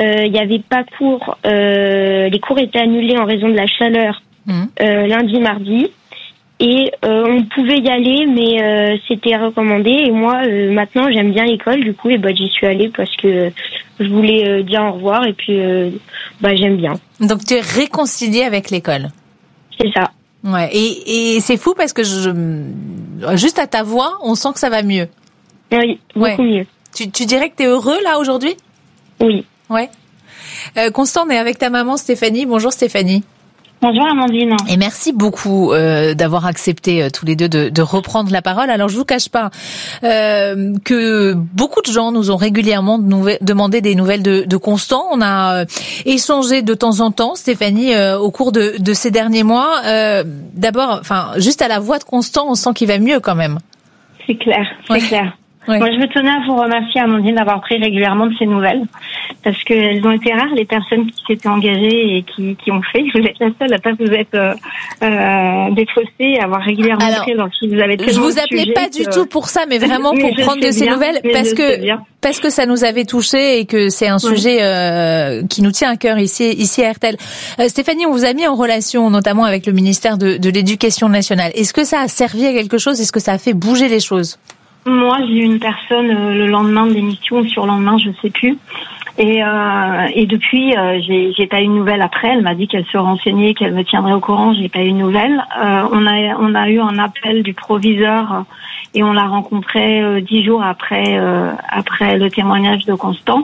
il n'y avait pas cours. Euh, les cours étaient annulés en raison de la chaleur mmh. euh, lundi, mardi. Et euh, on pouvait y aller, mais euh, c'était recommandé. Et moi, euh, maintenant, j'aime bien l'école. Du coup, et bah, j'y suis allée parce que je voulais euh, dire au revoir. Et puis, euh, bah, j'aime bien. Donc, tu es réconciliée avec l'école. C'est ça. Ouais. Et, et c'est fou parce que je, juste à ta voix, on sent que ça va mieux. Oui, beaucoup ouais. mieux. Tu, tu dirais que tu es heureux là aujourd'hui ? Oui. Ouais. Euh, Constant, on est avec ta maman Stéphanie. Bonjour Stéphanie. Bonjour Amandine. Et merci beaucoup euh, d'avoir accepté euh, tous les deux de, de reprendre la parole. Alors je vous cache pas euh, que beaucoup de gens nous ont régulièrement de demandé des nouvelles de, de Constant. On a euh, échangé de temps en temps, Stéphanie, euh, au cours de, de ces derniers mois. Euh, d'abord, enfin, juste à la voix de Constant, on sent qu'il va mieux quand même. C'est clair, c'est ouais. clair. Ouais. Moi, je me tenais à vous remercier, Amandine, d'avoir pris régulièrement de ces nouvelles, parce qu'elles ont été rares, les personnes qui s'étaient engagées et qui, qui ont fait. Vous êtes la seule à pas vous être euh, euh, défaussée, à avoir régulièrement Alors, pris dans le fil. Vous avez je vous appelais pas que... du tout pour ça, mais vraiment pour mais prendre de ces bien, nouvelles, parce que parce que ça nous avait touchés et que c'est un oui. sujet euh, qui nous tient à cœur ici ici à R T L. Euh, Stéphanie, on vous a mis en relation, notamment avec le ministère de, de l'Éducation nationale. Est-ce que ça a servi à quelque chose ? Est-ce que ça a fait bouger les choses ? Moi, j'ai eu une personne euh, le lendemain de l'émission ou sur le lendemain, je sais plus. Et, euh, et depuis, euh, j'ai, j'ai pas eu de nouvelles après. Elle m'a dit qu'elle se renseignait, qu'elle me tiendrait au courant. J'ai pas eu de nouvelles. Euh, on a, on a eu un appel du proviseur euh, et on l'a rencontré euh, dix jours après, euh, après le témoignage de Constant.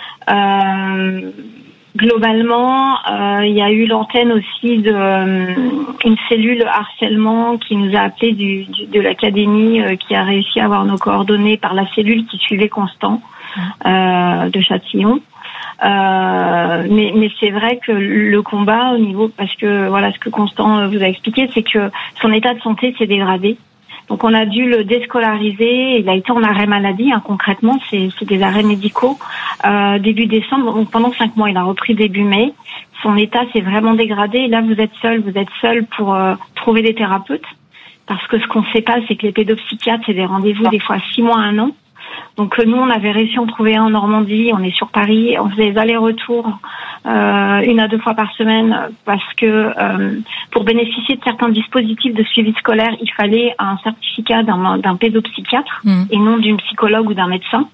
Euh, Globalement, euh, il y a eu l'antenne aussi de euh, une cellule harcèlement qui nous a appelé du, du, de l'académie, euh, qui a réussi à avoir nos coordonnées par la cellule qui suivait Constant euh, de Châtillon. Euh, mais, mais c'est vrai que le combat au niveau, parce que voilà ce que Constant vous a expliqué, c'est que son état de santé s'est dégradé. Donc on a dû le déscolariser. Il a été en arrêt maladie, hein, concrètement, c'est, c'est des arrêts médicaux. Euh, début décembre, donc pendant cinq mois, il a repris début mai. Son état s'est vraiment dégradé. Et là, vous êtes seul, vous êtes seul pour euh, trouver des thérapeutes, parce que ce qu'on ne sait pas, c'est que les pédopsychiatres, c'est des rendez-vous des fois six mois, un an. Donc nous, on avait réussi à en trouver un en Normandie. On est sur Paris, on faisait des allers-retours euh, une à deux fois par semaine, parce que euh, pour bénéficier de certains dispositifs de suivi scolaire, il fallait un certificat d'un, d'un pédopsychiatre mmh. et non d'une psychologue ou d'un médecin.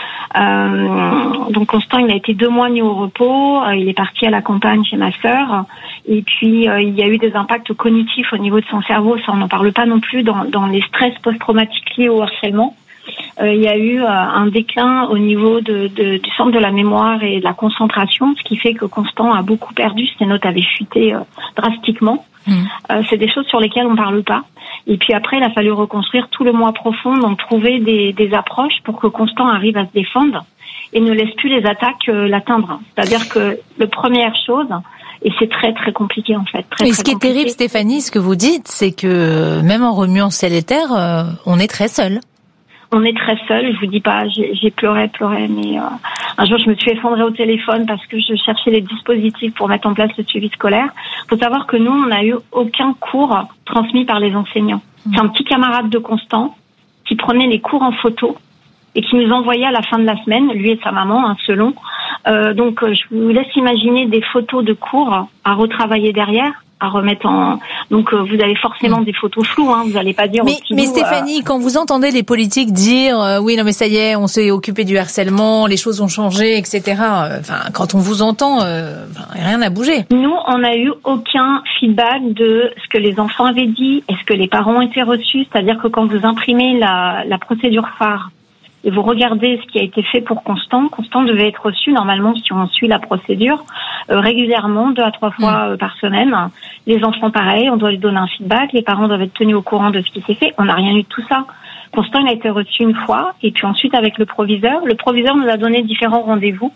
Euh, donc Constant, il a été deux mois mis au repos. Euh, il est parti à la campagne chez ma sœur. Et puis euh, il y a eu des impacts cognitifs au niveau de son cerveau. Ça, on n'en parle pas non plus dans, dans les stress post-traumatiques liés au harcèlement. Euh, il y a eu euh, un déclin au niveau de, de, du centre de la mémoire et de la concentration, ce qui fait que Constant a beaucoup perdu. Ses notes avaient chuté euh, drastiquement. Mmh. Euh, c'est des choses sur lesquelles on parle pas. Et puis après, il a fallu reconstruire tout le moi profond, donc trouver des, des approches pour que Constant arrive à se défendre et ne laisse plus les attaques euh, l'atteindre. C'est-à-dire que la première chose, et c'est très très compliqué en fait. Très, et très ce qui compliqué. est terrible, Stéphanie, ce que vous dites, c'est que même en remuant ciel et terre, euh, on est très seul. On est très seul, je vous dis pas, j'ai, j'ai pleuré, pleuré, mais euh, un jour je me suis effondrée au téléphone parce que je cherchais les dispositifs pour mettre en place le suivi scolaire. Faut savoir que nous, on n'a eu aucun cours transmis par les enseignants. Mmh. C'est un petit camarade de Constant qui prenait les cours en photo et qui nous envoyait à la fin de la semaine, lui et sa maman, hein, selon. Euh, donc je vous laisse imaginer des photos de cours à retravailler derrière, à remettre en... Donc euh, vous avez forcément mmh. des photos floues, hein, vous n'allez pas dire... Mais, au petit mais bout, Stéphanie, euh... quand vous entendez les politiques dire euh, oui, non mais ça y est, on s'est occupé du harcèlement, les choses ont changé, et cetera. Enfin, euh, quand on vous entend, euh, rien n'a bougé. Nous, on n'a eu aucun feedback de ce que les enfants avaient dit, est-ce que les parents ont été reçus, c'est-à-dire que quand vous imprimez la, la procédure phare, et vous regardez ce qui a été fait pour Constant, Constant devait être reçu normalement, si on suit la procédure, euh, régulièrement, deux à trois fois euh, par semaine. Les enfants, pareil, on doit lui donner un feedback, les parents doivent être tenus au courant de ce qui s'est fait. On n'a rien eu de tout ça. Constant, il a été reçu une fois, et puis ensuite avec le proviseur. Le proviseur nous a donné différents rendez-vous.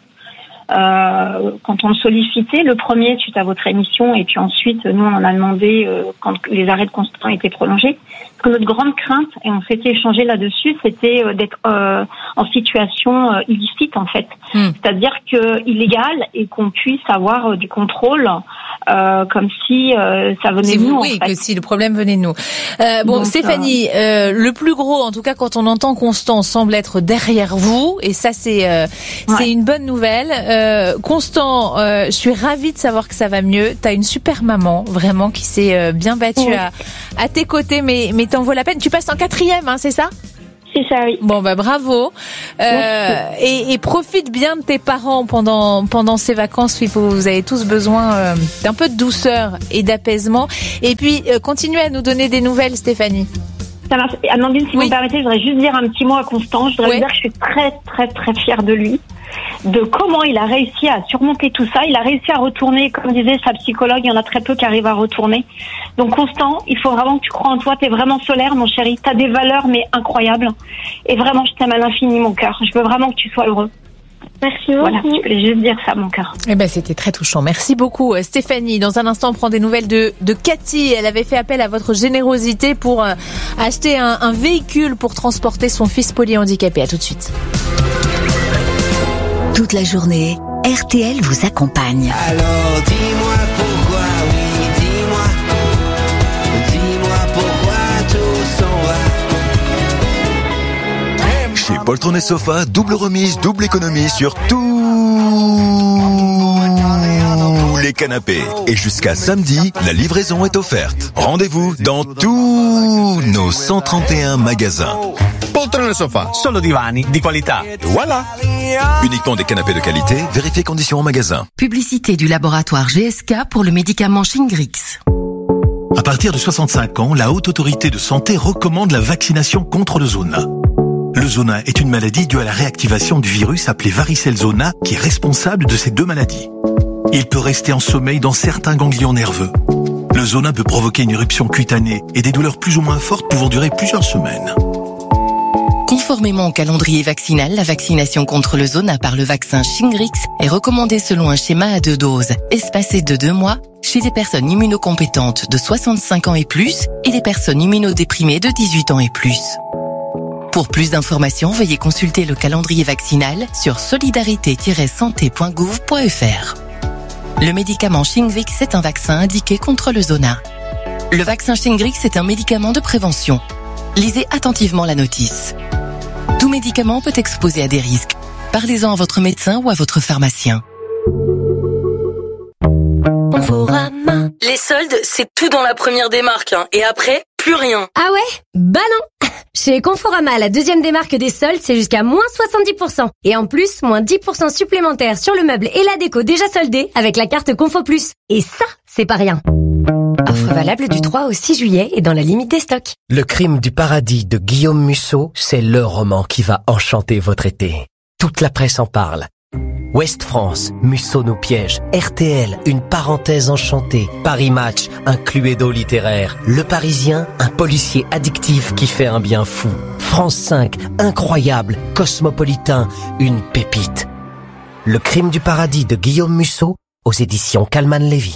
Euh, quand on le sollicitait, le premier suite à votre émission, et puis ensuite nous on en a demandé euh, quand les arrêts de Constant étaient prolongés. Parce que notre grande crainte, et on s'était échangé là-dessus, c'était euh, d'être euh, en situation euh, illicite en fait, mmh. c'est-à-dire que illégal et qu'on puisse avoir euh, du contrôle euh, comme si euh, ça venait si de vous, nous. Oui, en fait. que si le problème venait de nous. Euh, bon, Donc, Stéphanie, euh... Euh, le plus gros, en tout cas quand on entend Constant, semble être derrière vous, et ça c'est euh, ouais. c'est une bonne nouvelle. Euh, Euh, Constant, euh, je suis ravie de savoir que ça va mieux. T'as une super maman, vraiment, qui s'est euh, bien battue oui. à, à tes côtés, mais, mais t'en vaut la peine. Tu passes en quatrième, hein, c'est ça ? C'est ça, oui. Bon, bah bravo. Euh, et, et profite bien de tes parents pendant pendant ces vacances. Il faut, vous avez tous besoin euh, d'un peu de douceur et d'apaisement. Et puis, euh, continuez à nous donner des nouvelles, Stéphanie. Ça marche. Amandine, si oui. vous me permettez, je voudrais juste dire un petit mot à Constant. Je voudrais oui. dire que je suis très, très, très fière de lui, de comment il a réussi à surmonter tout ça. Il a réussi à retourner, comme disait sa psychologue, il y en a très peu qui arrivent à retourner. Donc Constant, il faut vraiment que tu crois en toi. T'es vraiment solaire, mon chéri. T'as des valeurs, mais incroyables. Et vraiment, je t'aime à l'infini, mon cœur. Je veux vraiment que tu sois heureux. Merci beaucoup. Voilà, je voulais juste dire ça, mon cœur. Eh ben, c'était très touchant. Merci beaucoup, Stéphanie. Dans un instant, on prend des nouvelles de, de Cathy. Elle avait fait appel à votre générosité pour euh, acheter un, un véhicule pour transporter son fils polyhandicapé. À tout de suite. Toute la journée, R T L vous accompagne. Alors, dis-moi pourquoi, oui, dis-moi. Dis-moi pourquoi tout s'en va. Chez Poltron et Sofa, double remise, double économie sur tous les canapés. Et jusqu'à samedi, la livraison est offerte. Rendez-vous dans tous nos cent trente et un magasins. Poltron et Sofa, solo divani di qualità. Voilà. Uniquement des canapés de qualité, vérifiez conditions en magasin. Publicité du laboratoire G S K pour le médicament Shingrix. À partir de soixante-cinq ans, la Haute Autorité de Santé recommande la vaccination contre le zona. Le zona est une maladie due à la réactivation du virus appelé varicelle zona qui est responsable de ces deux maladies. Il peut rester en sommeil dans certains ganglions nerveux. Le zona peut provoquer une éruption cutanée et des douleurs plus ou moins fortes pouvant durer plusieurs semaines. Conformément au calendrier vaccinal, la vaccination contre le zona par le vaccin Shingrix est recommandée selon un schéma à deux doses, espacé de deux mois, chez les personnes immunocompétentes de soixante-cinq ans et plus et les personnes immunodéprimées de dix-huit ans et plus. Pour plus d'informations, veuillez consulter le calendrier vaccinal sur solidarité tiret santé point gouv point f r. Le médicament Shingrix est un vaccin indiqué contre le zona. Le vaccin Shingrix est un médicament de prévention. Lisez attentivement la notice. Tout médicament peut exposer à des risques. Parlez-en à votre médecin ou à votre pharmacien. Conforama. Les soldes, c'est tout dans la première démarque, hein. Et après, plus rien. Ah ouais? Bah non. Chez Conforama, la deuxième démarque des soldes, c'est jusqu'à moins soixante-dix pour cent. Et en plus, moins dix pour cent supplémentaires sur le meuble et la déco déjà soldés avec la carte Confo Plus. Et ça, c'est pas rien. Offre valable du trois au six juillet et dans la limite des stocks. Le crime du paradis de Guillaume Musso, c'est le roman qui va enchanter votre été. Toute la presse en parle. Ouest France, Musso nous piège. R T L, une parenthèse enchantée. Paris Match, un cluedo littéraire. Le Parisien, un policier addictif qui fait un bien fou. France cinq, incroyable, cosmopolitain, une pépite. Le crime du paradis de Guillaume Musso, aux éditions Calman-Lévy.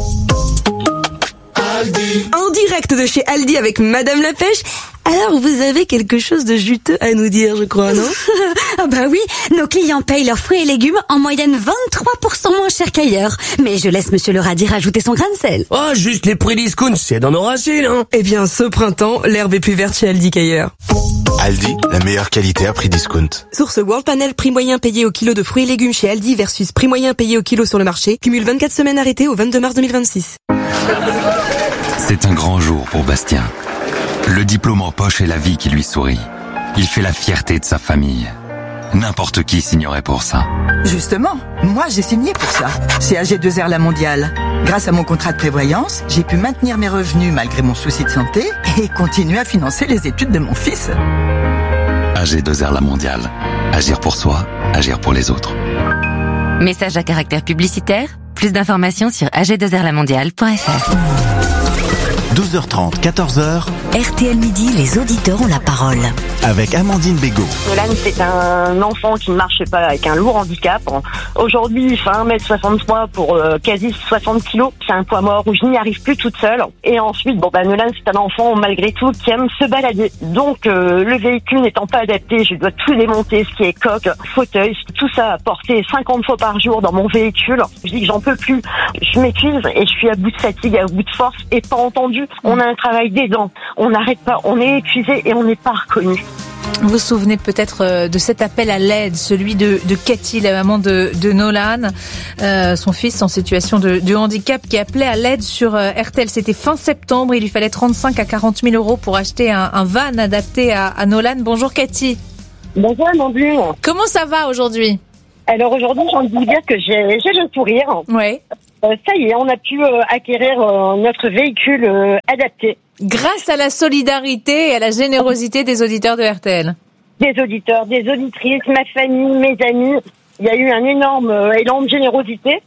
En direct de chez Aldi avec Madame la Pêche. Alors, vous avez quelque chose de juteux à nous dire, je crois, non? Ah bah oui, nos clients payent leurs fruits et légumes en moyenne vingt-trois pour cent moins cher qu'ailleurs. Mais je laisse Monsieur le radis rajouter son grain de sel. Oh, juste les prix discount, c'est dans nos racines, hein. Eh bien, ce printemps, l'herbe est plus verte chez Aldi qu'ailleurs. Aldi, la meilleure qualité à prix discount. Source World Panel, prix moyen payé au kilo de fruits et légumes chez Aldi versus prix moyen payé au kilo sur le marché. Cumule vingt-quatre semaines arrêtées au vingt-deux mars deux mille vingt-six. C'est un grand jour pour Bastien. Le diplôme en poche et la vie qui lui sourit. Il fait la fierté de sa famille. N'importe qui signerait pour ça. Justement, moi j'ai signé pour ça, chez A G deux R La Mondiale. Grâce à mon contrat de prévoyance, j'ai pu maintenir mes revenus malgré mon souci de santé et continuer à financer les études de mon fils. A G deux R La Mondiale. Agir pour soi, agir pour les autres. Message à caractère publicitaire. Plus d'informations sur a g deux r la mondiale point f r. douze heures trente, quatorze heures. R T L Midi, les auditeurs ont la parole. Avec Amandine Bégaud. Nolan, c'est un enfant qui ne marche pas avec un lourd handicap. Aujourd'hui, il fait un mètre soixante-trois pour euh, quasi soixante kilos. C'est un poids mort où je n'y arrive plus toute seule. Et ensuite, bon bah Nolan, c'est un enfant malgré tout qui aime se balader. Donc euh, le véhicule n'étant pas adapté, je dois tout démonter, ce qui est coque, fauteuil, tout ça à porter cinquante fois par jour dans mon véhicule. Je dis que j'en peux plus. Je m'épuise et je suis à bout de fatigue, à bout de force et pas entendu. On a un travail d'aidant. On n'arrête pas. On est épuisé et on n'est pas reconnu. Vous vous souvenez peut-être de cet appel à l'aide, celui de, de Cathy, la maman de, de Nolan, euh, son fils en situation de, de handicap, qui appelait à l'aide sur euh, R T L. C'était fin septembre, il lui fallait trente-cinq à quarante mille euros pour acheter un, un van adapté à, à Nolan. Bonjour Cathy. Bonjour Amandine. Comment ça va aujourd'hui? Alors aujourd'hui, j'ai envie de vous dire que j'ai, j'ai le sourire. Oui. Euh, ça y est, on a pu euh, acquérir euh, notre véhicule euh, adapté. Grâce à la solidarité et à la générosité des auditeurs de R T L. Des auditeurs, des auditrices, ma famille, mes amis. Il y a eu un énorme euh, élan de générosité.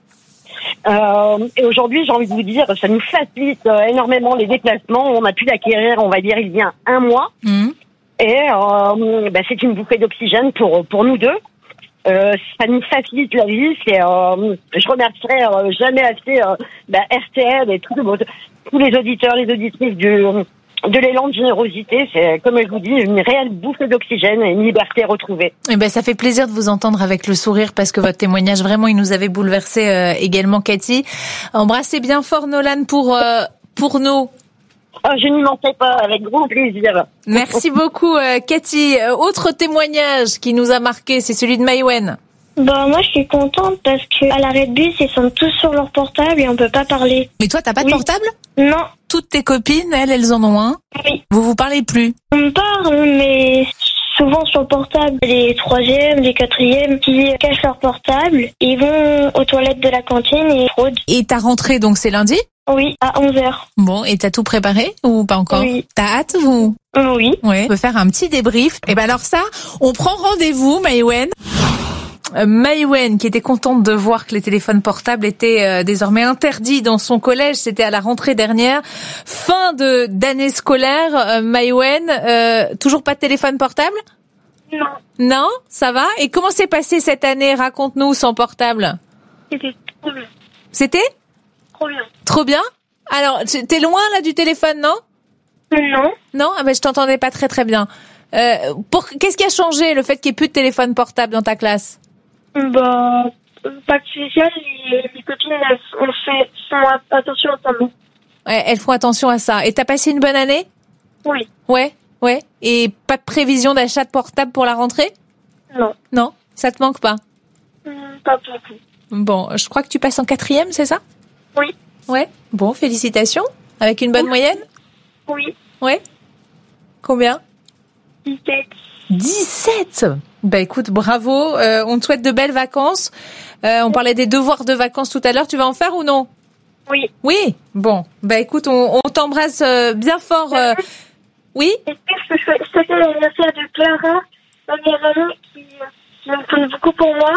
Euh, et aujourd'hui, j'ai envie de vous dire, ça nous facilite euh, énormément les déplacements. On a pu l'acquérir, on va dire, il y a un mois. Mmh. Et euh, bah, c'est une bouffée d'oxygène pour pour nous deux. Euh, ça nous facilite la vie. C'est, euh, je remercierai euh, jamais assez euh, bah, R T L et tous, tous les auditeurs, les auditrices du, de l'élan de générosité. C'est, comme je vous dis, une réelle bouffée d'oxygène et une liberté retrouvée. Eh ben, ça fait plaisir de vous entendre avec le sourire parce que votre témoignage, vraiment, il nous avait bouleversé euh, également, Cathy. Embrassez bien fort Nolan pour euh, pour nous. Oh, je n'y manquerai pas, avec grand plaisir. Merci beaucoup, euh, Cathy. Euh, autre témoignage qui nous a marqué, c'est celui de Maïwen. Bah, moi, je suis contente parce que à l'arrêt de bus, ils sont tous sur leur portable et on peut pas parler. Mais toi, t'as pas de oui. portable? Non. Toutes tes copines, elles, elles en ont un? Oui. Vous vous parlez plus? On parle, mais souvent sur le portable, les troisièmes, les quatrièmes qui cachent leur portable, ils vont aux toilettes de la cantine et fraudent. Et ta rentrée, donc, c'est lundi? Oui, à onze heures. Bon, et t'as tout préparé ou pas encore? Oui. T'as hâte ou? Oui. Oui. On peut faire un petit débrief. Et ben alors ça, on prend rendez-vous, Maïwen. Euh, Maïwen, qui était contente de voir que les téléphones portables étaient euh, désormais interdits dans son collège. C'était à la rentrée dernière. Fin de d'année scolaire. Euh, Maïwen, euh, toujours pas de téléphone portable? Non. Non? Ça va? Et comment s'est passée cette année? Raconte-nous sans portable. C'était trop bien. C'était? Trop bien. Trop bien? Alors, t'es loin là du téléphone, non? Non. Non? Ah ben je t'entendais pas très très bien. Euh, pour qu'est-ce qui a changé, le fait qu'il n'y ait plus de téléphone portable dans ta classe? Bah, pas de spécial. Les, les copines, elles ont fait font attention à ça. Ouais, elles font attention à ça. Et t'as passé une bonne année? Oui. Ouais, ouais. Et pas de prévision d'achat de portable pour la rentrée? Non. Non? Ça te manque pas? Mmh, pas beaucoup. Bon, je crois que tu passes en quatrième, c'est ça? Oui. Ouais. Bon, félicitations. Avec une bonne oui. moyenne? Oui. Ouais. Combien? dix-sept. dix-sept? Bah écoute, bravo. Euh, on te souhaite de belles vacances. Euh, on parlait des devoirs de vacances tout à l'heure. Tu vas en faire ou non? Oui. Oui? Bon. Bah écoute, on, on t'embrasse bien fort. Euh... Oui? Est-ce que je souhaitais l'anniversaire de Clara, ma meilleure amie, qui, qui me compte beaucoup pour moi?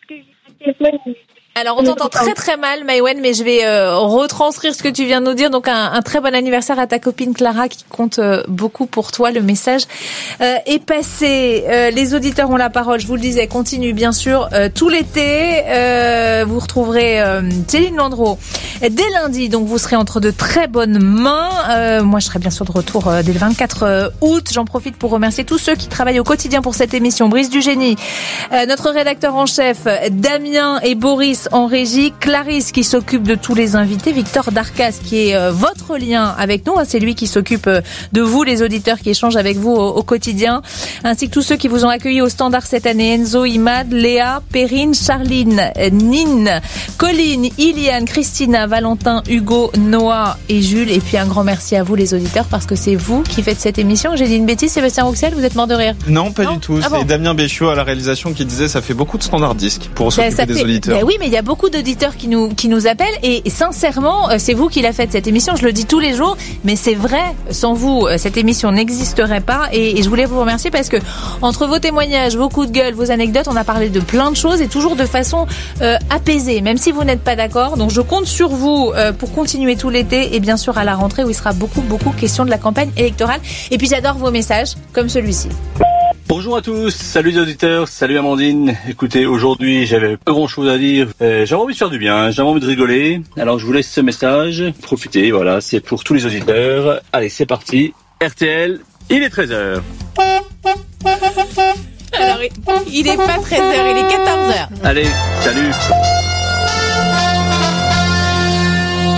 Alors on t'entend très très mal, Maïwen, mais je vais euh, retranscrire ce que tu viens de nous dire. Donc un, un très bon anniversaire à ta copine Clara qui compte euh, beaucoup pour toi. Le message euh, est passé. Euh, les auditeurs ont la parole. Je vous le disais, continue bien sûr euh, tout l'été. Euh, vous retrouverez euh, Céline Landreau dès lundi. Donc vous serez entre de très bonnes mains. Euh, moi je serai bien sûr de retour euh, dès le vingt-quatre août. J'en profite pour remercier tous ceux qui travaillent au quotidien pour cette émission. Brice Dugénie, euh, notre rédacteur en chef, Damien et Boris en régie, Clarisse qui s'occupe de tous les invités, Victor Darcas qui est euh, votre lien avec nous, hein, c'est lui qui s'occupe euh, de vous, les auditeurs qui échangent avec vous au, au quotidien, ainsi que tous ceux qui vous ont accueillis au standard cette année, Enzo, Imad, Léa, Perrine, Charline, Nine, Colline, Iliane, Christina, Valentin, Hugo, Noah et Jules, et puis un grand merci à vous les auditeurs parce que c'est vous qui faites cette émission. J'ai dit une bêtise, Sébastien Rouxel, vous êtes mort de rire? Non, pas non du tout, ah c'est bon. Damien Béchiot à la réalisation qui disait ça fait beaucoup de standard disques pour s'occuper ça des fait... auditeurs. Ben oui, mais il y a beaucoup d'auditeurs qui nous qui nous appellent et, et sincèrement, c'est vous qui l'a fait cette émission. Je le dis tous les jours, mais c'est vrai. Sans vous, cette émission n'existerait pas. Et, et je voulais vous remercier parce que entre vos témoignages, vos coups de gueule, vos anecdotes, on a parlé de plein de choses et toujours de façon euh, apaisée, même si vous n'êtes pas d'accord. Donc je compte sur vous euh, pour continuer tout l'été et bien sûr à la rentrée où il sera beaucoup beaucoup question de la campagne électorale. Et puis j'adore vos messages comme celui-ci. Bonjour à tous, salut les auditeurs, salut Amandine. Écoutez, aujourd'hui j'avais pas grand chose à dire, euh, j'avais envie de faire du bien, j'avais envie de rigoler, alors je vous laisse ce message, profitez, voilà, c'est pour tous les auditeurs. Allez, c'est parti, R T L, il est treize heures. Alors, il est pas treize heures, il est quatorze heures. Allez, salut.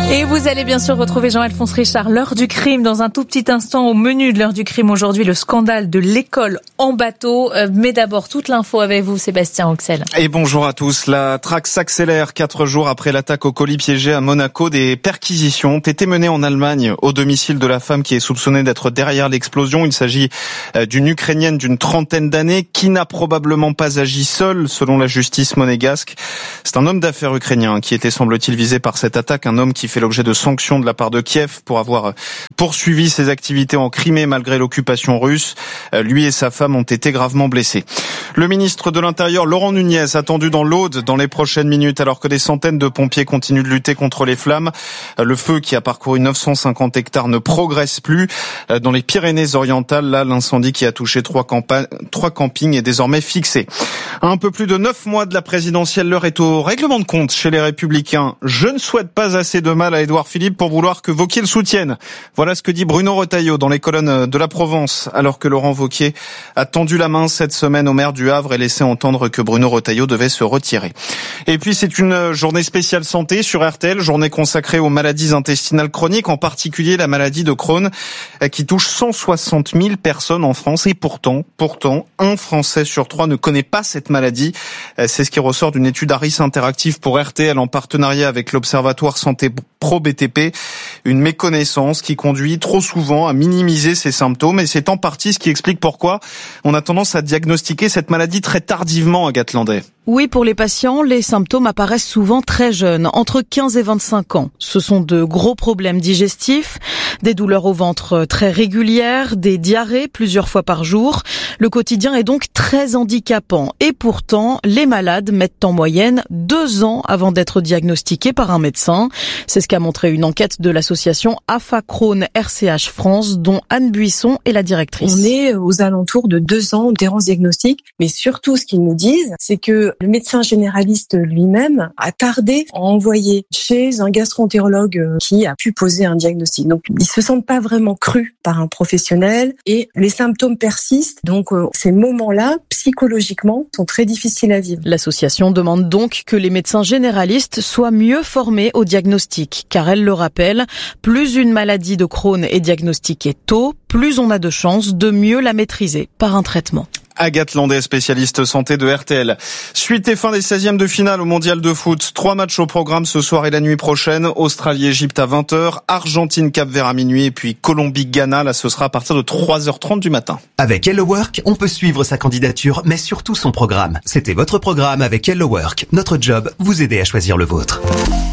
Et vous allez bien sûr retrouver Jean-Alphonse Richard, l'heure du crime, dans un tout petit instant. Au menu de l'heure du crime aujourd'hui, le scandale de l'école en bateau. Euh, mais d'abord, toute l'info avec vous, Sébastien Auxel. Et bonjour à tous. La traque s'accélère. Quatre jours après l'attaque au colis piégé à Monaco, des perquisitions ont été menées en Allemagne au domicile de la femme qui est soupçonnée d'être derrière l'explosion. Il s'agit d'une Ukrainienne d'une trentaine d'années qui n'a probablement pas agi seule, selon la justice monégasque. C'est un homme d'affaires ukrainien qui était, semble-t-il, visé par cette attaque. Un homme qui fait l'objet de sanctions de la part de Kiev pour avoir poursuivi ses activités en Crimée malgré l'occupation russe. Lui et sa femme ont été gravement blessés. Le ministre de l'Intérieur, Laurent Nunez, attendu dans l'Aude dans les prochaines minutes alors que des centaines de pompiers continuent de lutter contre les flammes. Le feu qui a parcouru neuf cent cinquante hectares ne progresse plus. Dans les Pyrénées-Orientales, là, l'incendie qui a touché trois, campa- trois campings est désormais fixé. À un peu plus de neuf mois de la présidentielle, l'heure est au règlement de compte chez les Républicains. Je ne souhaite pas assez de mal à Édouard Philippe pour vouloir que Wauquiez le soutienne. Voilà ce que dit Bruno Retailleau dans les colonnes de la Provence, alors que Laurent Wauquiez a tendu la main cette semaine au maire du Havre et laissé entendre que Bruno Retailleau devait se retirer. Et puis c'est une journée spéciale santé sur R T L, journée consacrée aux maladies intestinales chroniques, en particulier la maladie de Crohn, qui touche cent soixante mille personnes en France. Et pourtant, pourtant, un Français sur trois ne connaît pas cette maladie. C'est ce qui ressort d'une étude Harris Interactive pour R T L en partenariat avec l'Observatoire Santé Pro B T P. Une méconnaissance qui conduit trop souvent à minimiser ces symptômes, et c'est en partie ce qui explique pourquoi on a tendance à diagnostiquer cette maladie très tardivement, Agathe Landais. Oui, pour les patients, les symptômes apparaissent souvent très jeunes, entre quinze et vingt-cinq ans. Ce sont de gros problèmes digestifs, des douleurs au ventre très régulières, des diarrhées plusieurs fois par jour. Le quotidien est donc très handicapant. Et pourtant, les malades mettent en moyenne deux ans avant d'être diagnostiqués par un médecin. C'est ce qu'a montré une enquête de l'association A F A Crohn R C H France, dont Anne Buisson est la directrice. On est aux alentours de deux ans d'errance diagnostique, mais surtout ce qu'ils nous disent, c'est que le médecin généraliste lui-même a tardé à envoyer chez un gastro-entérologue qui a pu poser un diagnostic. Donc, ils se sentent pas vraiment crus par un professionnel et les symptômes persistent. Donc, euh, ces moments-là, psychologiquement, sont très difficiles à vivre. L'association demande donc que les médecins généralistes soient mieux formés au diagnostic, car elle le rappelle, plus une maladie de Crohn est diagnostiquée tôt, plus on a de chances de mieux la maîtriser par un traitement. Agathe Landais, spécialiste santé de R T L. Suite et fin des seizièmes de finale au mondial de foot. Trois matchs au programme ce soir et la nuit prochaine. Australie-Égypte à vingt heures, Argentine-Cap-Vert à minuit et puis Colombie-Ghana. Là, ce sera à partir de trois heures trente du matin. Avec Hello Work, on peut suivre sa candidature, mais surtout son programme. C'était votre programme avec Hello Work. Notre job, vous aider à choisir le vôtre.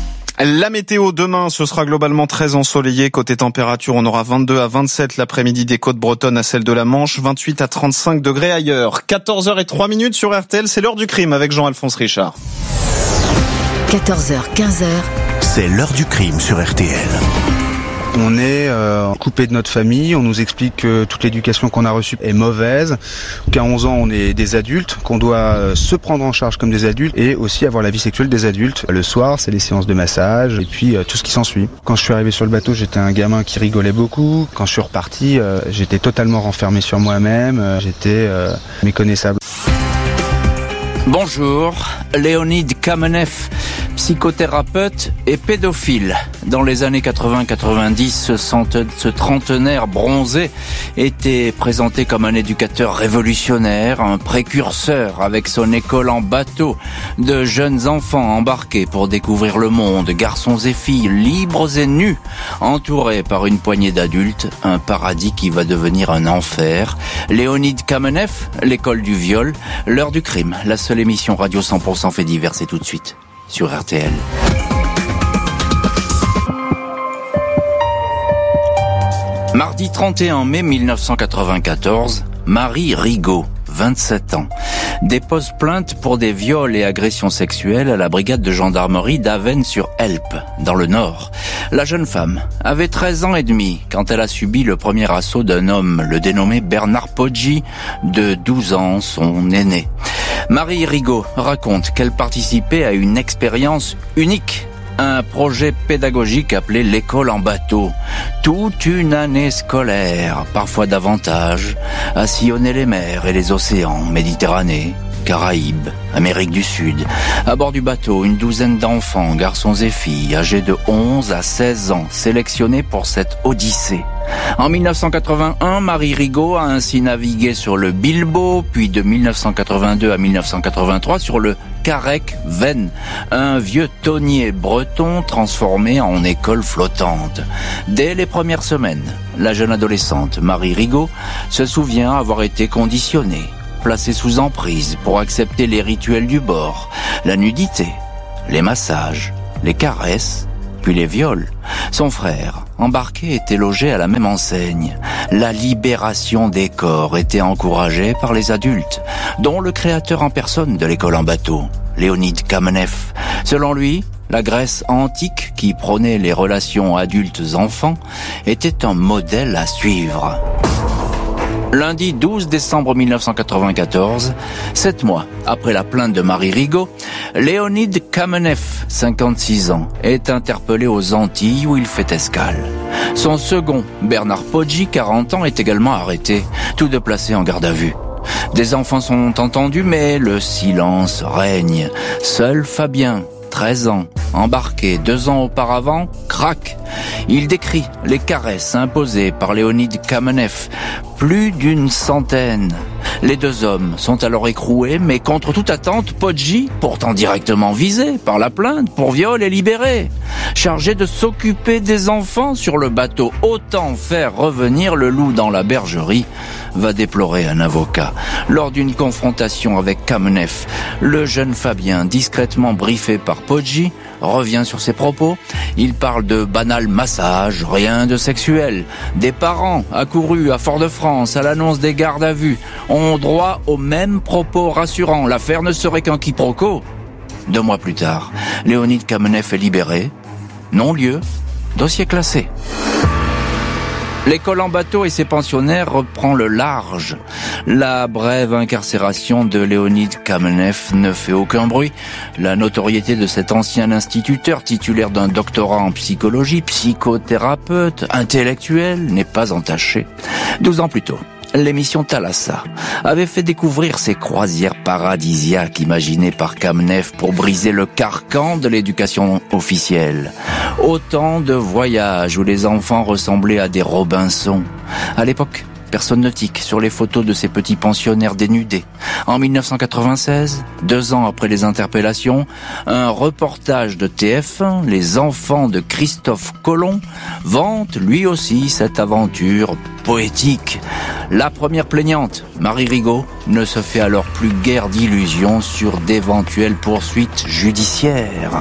La météo demain, ce sera globalement très ensoleillé. Côté température, on aura vingt-deux à vingt-sept l'après-midi des côtes bretonnes à celle de la Manche, vingt-huit à trente-cinq degrés ailleurs. quatorze heures zéro trois minutes sur R T L, c'est l'heure du crime avec Jean-Alphonse Richard. quatorze heures, quinze heures. C'est l'heure du crime sur R T L. On est euh, coupé de notre famille, on nous explique que toute l'éducation qu'on a reçue est mauvaise, qu'à onze ans on est des adultes, qu'on doit euh, se prendre en charge comme des adultes et aussi avoir la vie sexuelle des adultes. Le soir, c'est les séances de massage et puis euh, tout ce qui s'ensuit. Quand je suis arrivé sur le bateau, j'étais un gamin qui rigolait beaucoup. Quand je suis reparti, euh, j'étais totalement renfermé sur moi-même, euh, j'étais euh, méconnaissable. Bonjour, Léonid Kamenev, psychothérapeute et pédophile. Dans les années quatre-vingts quatre-vingt-dix, ce, centen- ce trentenaire bronzé était présenté comme un éducateur révolutionnaire, un précurseur avec son école en bateau de jeunes enfants embarqués pour découvrir le monde, garçons et filles libres et nus, entourés par une poignée d'adultes, un paradis qui va devenir un enfer. Léonid Kamenev, l'école du viol, l'heure du crime, la seule émission radio cent pour cent fait divers, c'est tout de suite sur R T L. Mardi trente et un mai mille neuf cent quatre-vingt-quatorze, Marie Rigaud, vingt-sept ans, dépose plainte pour des viols et agressions sexuelles à la brigade de gendarmerie d'Avesnes-sur-Helpe, dans le Nord. La jeune femme avait treize ans et demi quand elle a subi le premier assaut d'un homme, le dénommé Bernard Poggi, de douze ans, son aîné. Marie Rigaud raconte qu'elle participait à une expérience unique, un projet pédagogique appelé l'école en bateau. Toute une année scolaire, parfois davantage, à sillonner les mers et les océans, Méditerranée, Caraïbes, Amérique du Sud. À bord du bateau, une douzaine d'enfants, garçons et filles, âgés de onze à seize ans, sélectionnés pour cette odyssée. En mille neuf cent quatre-vingt-un, Marie Rigaud a ainsi navigué sur le Bilbo, puis de mille neuf cent quatre-vingt-deux à mille neuf cent quatre-vingt-trois sur le Carec Venn, un vieux tonnier breton transformé en école flottante. Dès les premières semaines, la jeune adolescente Marie Rigaud se souvient avoir été conditionnée, placée sous emprise pour accepter les rituels du bord, la nudité, les massages, les caresses, puis les viols. Son frère, embarqué, était logé à la même enseigne. La libération des corps était encouragée par les adultes, dont le créateur en personne de l'école en bateau, Léonide Kamenev. Selon lui, la Grèce antique, qui prônait les relations adultes-enfants, était un modèle à suivre. Lundi douze décembre mille neuf cent quatre-vingt-quatorze, sept mois après la plainte de Marie Rigaud, Léonide Kamenev, cinquante-six ans, est interpellé aux Antilles où il fait escale. Son second, Bernard Poggi, quarante ans, est également arrêté, tous deux placés en garde à vue. Des enfants sont entendus, mais le silence règne. Seul Fabien, treize ans, embarqué deux ans auparavant, craque. Il décrit les caresses imposées par Léonide Kamenev, plus d'une centaine. Les deux hommes sont alors écroués, mais contre toute attente, Poggi, pourtant directement visé par la plainte pour viol, est libéré. Chargé de s'occuper des enfants sur le bateau, autant faire revenir le loup dans la bergerie, va déplorer un avocat. Lors d'une confrontation avec Kamenev, le jeune Fabien, discrètement briefé par Poggi, revient sur ses propos. Il parle de banal massage, rien de sexuel. Des parents accourus à Fort-de-France à l'annonce des gardes à vue ont droit aux mêmes propos rassurants. L'affaire ne serait qu'un quiproquo. Deux mois plus tard, Léonide Kamenev est libéré. Non-lieu, dossier classé. L'école en bateau et ses pensionnaires reprend le large. La brève incarcération de Léonide Kamenev ne fait aucun bruit. La notoriété de cet ancien instituteur titulaire d'un doctorat en psychologie, psychothérapeute, intellectuel, n'est pas entachée. Douze ans plus tôt, l'émission Thalassa avait fait découvrir ces croisières paradisiaques imaginées par Kamenev pour briser le carcan de l'éducation officielle. Autant de voyages où les enfants ressemblaient à des Robinson. À l'époque, personne ne tique sur les photos de ces petits pensionnaires dénudés. En mille neuf cent quatre-vingt-seize, deux ans après les interpellations, un reportage de T F un, Les enfants de Christophe Colomb, vante lui aussi cette aventure poétique. La première plaignante, Marie Rigaud, ne se fait alors plus guère d'illusions sur d'éventuelles poursuites judiciaires.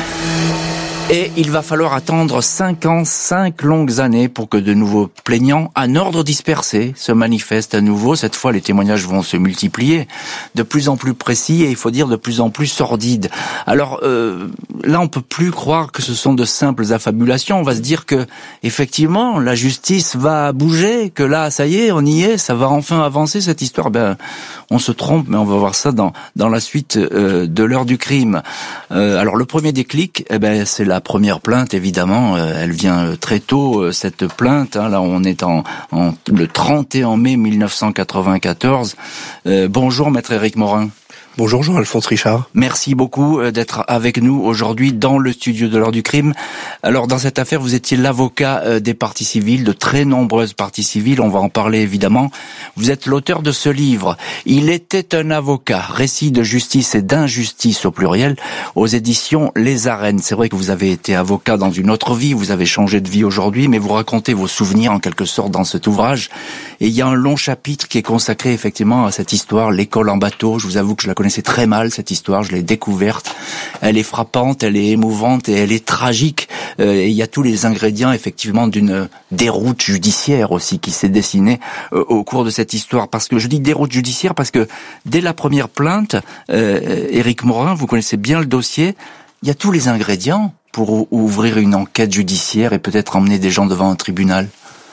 Et il va falloir attendre cinq ans, cinq longues années pour que de nouveaux plaignants, en ordre dispersé, se manifestent à nouveau. Cette fois, les témoignages vont se multiplier, de plus en plus précis et il faut dire de plus en plus sordides. Alors euh, là, on peut plus croire que ce sont de simples affabulations. On va se dire que effectivement, la justice va bouger, que là, ça y est, on y est, ça va enfin avancer cette histoire. Ben, on se trompe, mais on va voir ça dans dans la suite euh, de l'heure du crime. Euh, alors le premier déclic, eh ben, c'est la La première plainte, évidemment, euh, elle vient très tôt, euh, cette plainte. Hein, là, on est en, en le trente et un mai mille neuf cent quatre-vingt-quatorze. Euh, bonjour, maître Éric Morin. Bonjour Jean-Alphonse Richard. Merci beaucoup d'être avec nous aujourd'hui dans le studio de l'heure du crime. Alors dans cette affaire, vous étiez l'avocat des parties civiles, de très nombreuses parties civiles, on va en parler évidemment. Vous êtes l'auteur de ce livre, Il était un avocat, récit de justice et d'injustice au pluriel, aux éditions Les Arènes. C'est vrai que vous avez été avocat dans une autre vie, vous avez changé de vie aujourd'hui, mais vous racontez vos souvenirs en quelque sorte dans cet ouvrage. Et il y a un long chapitre qui est consacré effectivement à cette histoire, l'école en bateau. Je vous avoue que je la connaissais très mal, cette histoire, je l'ai découverte. Elle est frappante, elle est émouvante et elle est tragique. Euh, et il y a tous les ingrédients effectivement d'une déroute judiciaire aussi qui s'est dessinée euh, au cours de cette histoire. Parce que je dis déroute judiciaire parce que dès la première plainte, euh, Éric Morin, vous connaissez bien le dossier, il y a tous les ingrédients pour ouvrir une enquête judiciaire et peut-être emmener des gens devant un tribunal.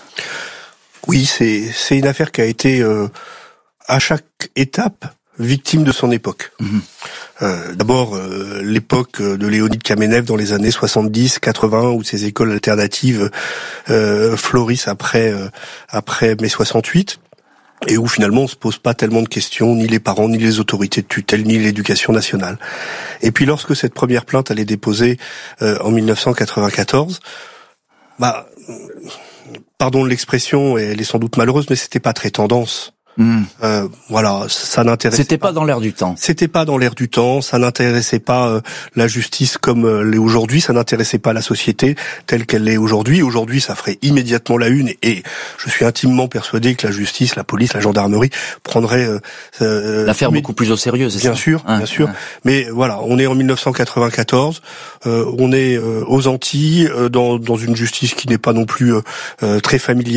Oui, c'est c'est une affaire qui a été euh, à chaque étape victime de son époque. Mmh. Euh, d'abord, euh, l'époque de Léonide Kamenev dans les années soixante-dix quatre-vingts, où ces écoles alternatives euh, florissent après euh, après mai soixante-huit. et où finalement on se pose pas tellement de questions, ni les parents, ni les autorités de tutelle, ni l'éducation nationale. Et puis lorsque cette première plainte elle est déposée euh, en mille neuf cent quatre-vingt-quatorze, bah pardon de l'expression, et elle est sans doute malheureuse, mais c'était pas très tendance. Mmh. Euh, voilà, ça n'intéressait C'était pas, pas dans l'air du temps. C'était pas dans l'air du temps, ça n'intéressait pas euh, la justice comme euh, l'est aujourd'hui, ça n'intéressait pas la société telle qu'elle l'est aujourd'hui. Aujourd'hui, ça ferait immédiatement la une, et, et je suis intimement persuadé que la justice, la police, la gendarmerie prendraient euh, euh, l'affaire beaucoup plus au sérieux, c'est bien ça sûr, hein, bien sûr. Hein. Mais voilà, on est en mille neuf cent quatre-vingt-quatorze, euh, on est euh, aux Antilles, euh, dans, dans une justice qui n'est pas non plus euh, très familière.